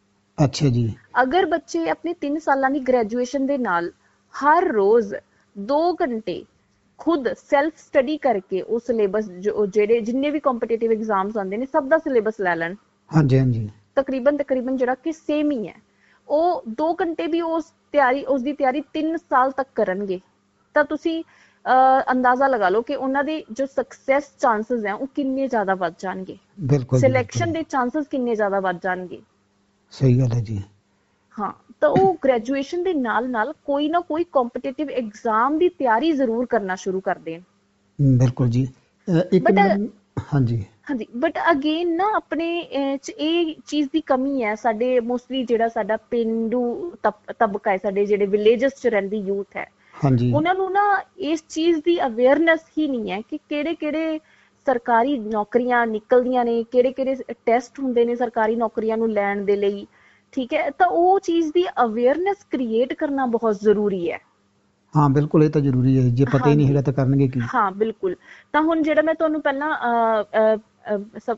ਅੱਛਾ ਜੀ। ਅਗਰ ਬੱਚੇ ਆਪਣੇ ਤਿੰਨ ਸਾਲਾਂ ਦੀ ਗ੍ਰੈਜੂਏਸ਼ਨ ਦੇ ਨਾਲ ਹਰ ਰੋਜ਼ ਦੋ ਘੰਟੇ ਖੁਦ ਸੈਲਫ ਸਟੱਡੀ ਕਰਕੇ ਉਹ ਸਿਲੇਬਸ ਜਿਹੜੇ ਜਿੰਨੇ ਵੀ ਕੰਪੀਟੀਟਿਵ ਐਗਜ਼ਾਮਸ ਆਉਂਦੇ ਨੇ ਸਭ ਦਾ ਸਿਲੇਬਸ ਲੈ ਲੈਣ, ਹਾਂਜੀ ਹਾਂਜੀ, ਤਕਰੀਬਨ ਤਕਰੀਬਨ ਜਿਹੜਾ ਕਿ ਸੇਮ ਹੀ ਹੈ, ਉਹ ਦੋ ਘੰਟੇ ਵੀ ਉਸ ਤਿਆਰੀ ਉਸਦੀ ਤਿਆਰੀ ਤਿੰਨ ਸਾਲ ਤੱਕ ਕਰਨਗੇ, ਤਾਂ ਤੁਸੀਂ ਅਹ ਅੰਦਾਜ਼ਾ ਲਗਾ ਲਓ ਕਿ ਉਹਨਾਂ ਦੇ ਜੋ ਸਕਸੈਸ ਚਾਂਸਸ ਹੈ ਉਹ ਕਿੰਨੇ ਜ਼ਿਆਦਾ ਵੱਧ ਜਾਣਗੇ, ਸਿਲੈਕਸ਼ਨ ਦੇ ਚਾਂਸਸ ਕਿੰਨੇ ਜ਼ਿਆਦਾ ਵੱਧ ਜਾਣਗੇ। ਸਹੀ ਗੱਲ ਹੈ ਜੀ। ਹਾਂ, ਤਾਂ ਉਹ ਗ੍ਰੈਜੂਏਸ਼ਨ ਦੇ ਨਾਲ ਨਾਲ ਕੋਈ ਨਾ ਕੋਈ ਕੰਪੀਟੀਟਿਵ ਐਗਜ਼ਾਮ ਦੀ ਤਿਆਰੀ ਜ਼ਰੂਰ ਕਰਨਾ ਸ਼ੁਰੂ ਕਰ ਦੇਣ। ਬਿਲਕੁਲ ਜੀ। ਇੱਕ ਹਾਂਜੀ ਹਾਂਜੀ, ਬਟ ਅਗੇਨ ਨਾ ਆਪਣੇ ਚ ਇਹ ਚੀਜ਼ ਦੀ ਕਮੀ ਹੈ, ਸਾਡੇ ਮੋਸਟਲੀ ਜਿਹੜਾ ਸਾਡਾ ਪੇਂਡੂ ਤਬਕਾ ਹੈ, ਸਾਡੇ ਜਿਹੜੇ ਵਿਲੇਜਸ ਚ ਰਹਿੰਦੀ ਯੂਥ ਹੈ, ਹਾਂਜੀ, ਉਹਨਾਂ ਨੂੰ ਨਾ ਇਸ ਚੀਜ਼ ਦੀ ਅਵੇਅਰਨੈਸ ਹੀ ਨਹੀਂ ਹੈ ਕਿ ਕਿਹੜੇ ਕਿਹੜੇ ਸਰਕਾਰੀ ਨੌਕਰੀਆਂ ਨਿਕਲਦੀਆਂ ਨੇ, ਕਿਹੜੇ ਕਿਹੜੇ ਟੈਸਟ ਹੁੰਦੇ ਨੇ ਸਰਕਾਰੀ ਨੌਕਰੀਆਂ ਨੂੰ ਲੈਣ ਦੇ ਲਈ, ਠੀਕ ਹੈ, ਤਾਂ ਉਹ ਚੀਜ਼ ਦੀ ਅਵੇਅਰਨੈਸ ਕ੍ਰੀਏਟ ਕਰਨਾ ਬਹੁਤ ਜ਼ਰੂਰੀ ਹੈ। ਹਾਂ ਬਿਲਕੁਲ, ਇਹ ਤਾਂ ਜ਼ਰੂਰੀ ਹੈ, ਜੇ ਪਤਾ ਹੀ ਨਹੀਂ ਹੈਗਾ ਤਾਂ ਕਰਨਗੇ ਕੀ। ਹਾਂ ਬਿਲਕੁਲ, ਤਾਂ ਹੁਣ ਜਿਹੜਾ ਮੈਂ ਤੁਹਾਨੂੰ ਪਹਿਲਾਂ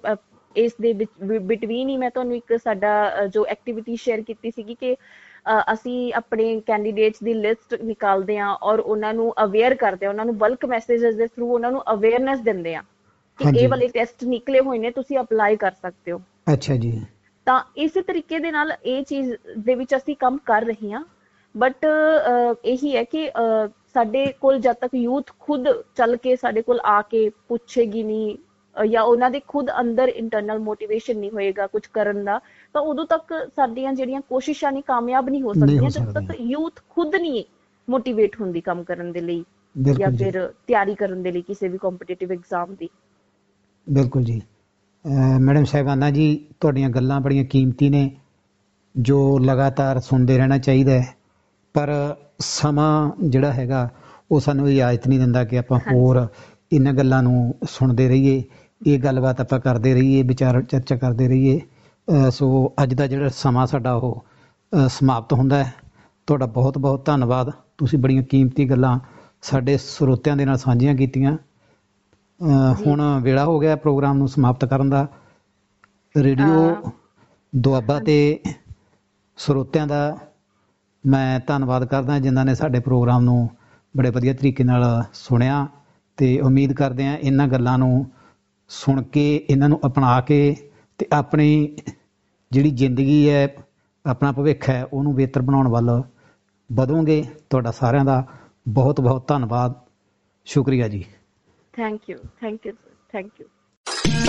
ਇਸ ਦੇ ਬਿਟਵੀਨ ਹੀ ਮੈਂ ਤੁਹਾਨੂੰ ਇੱਕ ਸਾਡਾ ਜੋ ਐਕਟੀਵਿਟੀ ਸ਼ੇਅਰ ਕੀਤੀ ਸੀਗੀ ਕਿ ਅਸੀਂ ਆਪਣੇ ਕੈਂਡੀਡੇਟਸ ਦੀ ਲਿਸਟ ਨਿਕਾਲਦੇ ਹਾਂ ਔਰ ਉਹਨਾਂ ਨੂੰ ਅਵੇਅਰ ਕਰਦੇ ਹਾਂ, ਉਹਨਾਂ ਨੂੰ ਬਲਕ ਮੈਸੇजेस ਦੇ ਥਰੂ ਉਹਨਾਂ ਨੂੰ ਅਵੇਅਰਨੈਸ ਦਿੰਦੇ ਹਾਂ ਕਿ ਇਹ ਵਾਲੇ ਟੈਸਟ ਨਿਕਲੇ ਹੋਏ ਨੇ, ਤੁਸੀਂ ਅਪਲਾਈ ਕਰ ਸਕਦੇ ਹੋ। ਅੱਛਾ ਜੀ। ਤਾਂ ਇਸੇ ਤਰੀਕੇ ਦੇ ਨਾਲ ਇਹ ਚੀਜ਼ ਦੇ ਵਿੱਚ ਅਸੀਂ ਕੰਮ ਕਰ ਰਹੇ ਹਾਂ, ਬਟ ਇਹੀ ਹੈ ਕਿ ਸਾਡੇ ਕੋਲ ਜਦ ਤੱਕ ਯੂਥ ਖੁਦ ਚੱਲ ਕੇ ਸਾਡੇ ਕੋਲ ਆ ਕੇ ਪੁੱਛੇਗੀ ਨਹੀਂ ਜਾਂ ਉਹਨਾਂ ਦੇ ਖੁਦ ਅੰਦਰ ਇੰਟਰਨਲ ਮੋਟੀਵੇਸ਼ਨ ਨਹੀਂ ਹੋਏਗਾ ਕੁਝ ਕਰਨ ਦਾ, ਤਾਂ ਉਦੋਂ ਤੱਕ ਸਾਡੀਆਂ ਜਿਹੜੀਆਂ ਕੋਸ਼ਿਸ਼ਾਂ ਨੇ ਕਾਮਯਾਬ ਨਹੀਂ ਹੋ ਸਕਦੀਆਂ ਜਦ ਤੱਕ ਯੂਥ ਖੁਦ ਨਹੀਂ ਮੋਟੀਵੇਟ ਹੁੰਦੀ ਕੰਮ ਕਰਨ ਦੇ ਲਈ ਜਾਂ ਫਿਰ ਤਿਆਰੀ ਕਰਨ ਦੇ ਲਈ ਕਿਸੇ ਵੀ ਕੰਪੀਟੀਟਿਵ ਐਗਜ਼ਾਮ ਦੀ। ਬਿਲਕੁਲ ਜੀ। ਮੈਡਮ ਸਾਹਿਬਾਨਾ ਜੀ, ਤੁਹਾਡੀਆਂ ਗੱਲਾਂ ਬੜੀਆਂ ਕੀਮਤੀ ਨੇ ਜੋ ਲਗਾਤਾਰ ਸੁਣਦੇ ਰਹਿਣਾ ਚਾਹੀਦਾ ਹੈ, ਪਰ ਸਮਾਂ ਜਿਹੜਾ ਹੈਗਾ ਉਹ ਸਾਨੂੰ ਇਜਾਜ਼ਤ ਨਹੀਂ ਦਿੰਦਾ ਕਿ ਆਪਾਂ ਹੋਰ ਇਹਨਾਂ ਗੱਲਾਂ ਨੂੰ ਸੁਣਦੇ ਰਹੀਏ, ਇਹ ਗੱਲਬਾਤ ਆਪਾਂ ਕਰਦੇ ਰਹੀਏ, ਵਿਚਾਰ ਚਰਚਾ ਕਰਦੇ ਰਹੀਏ। ਸੋ ਅੱਜ ਦਾ ਜਿਹੜਾ ਸਮਾਂ ਸਾਡਾ ਉਹ ਸਮਾਪਤ ਹੁੰਦਾ ਹੈ। ਤੁਹਾਡਾ ਬਹੁਤ ਬਹੁਤ ਧੰਨਵਾਦ, ਤੁਸੀਂ ਬੜੀਆਂ ਕੀਮਤੀ ਗੱਲਾਂ ਸਾਡੇ ਸਰੋਤਿਆਂ ਦੇ ਨਾਲ ਸਾਂਝੀਆਂ ਕੀਤੀਆਂ। ਹੁਣ ਵੇਲਾ ਹੋ ਗਿਆ ਪ੍ਰੋਗਰਾਮ ਨੂੰ ਸਮਾਪਤ ਕਰਨ ਦਾ। ਰੇਡੀਓ ਦੁਆਬਾ ਤੇ ਸਰੋਤਿਆਂ ਦਾ ਮੈਂ ਧੰਨਵਾਦ ਕਰਦਾ ਜਿਨ੍ਹਾਂ ਨੇ ਸਾਡੇ ਪ੍ਰੋਗਰਾਮ ਨੂੰ ਬੜੇ ਵਧੀਆ ਤਰੀਕੇ ਨਾਲ ਸੁਣਿਆ, ਤੇ ਉਮੀਦ ਕਰਦੇ ਹਾਂ ਇਹਨਾਂ ਗੱਲਾਂ ਨੂੰ ਸੁਣ ਕੇ, ਇਹਨਾਂ ਨੂੰ ਅਪਣਾ ਕੇ ਤੇ ਆਪਣੀ ਜਿਹੜੀ ਜ਼ਿੰਦਗੀ ਹੈ, ਆਪਣਾ ਭਵਿੱਖ ਹੈ, ਉਹਨੂੰ ਬਿਹਤਰ ਬਣਾਉਣ ਵੱਲ ਵਧੋਗੇ। ਤੁਹਾਡਾ ਸਾਰਿਆਂ ਦਾ ਬਹੁਤ ਬਹੁਤ ਧੰਨਵਾਦ, ਸ਼ੁਕਰੀਆ ਜੀ। Thank you, thank you, thank you.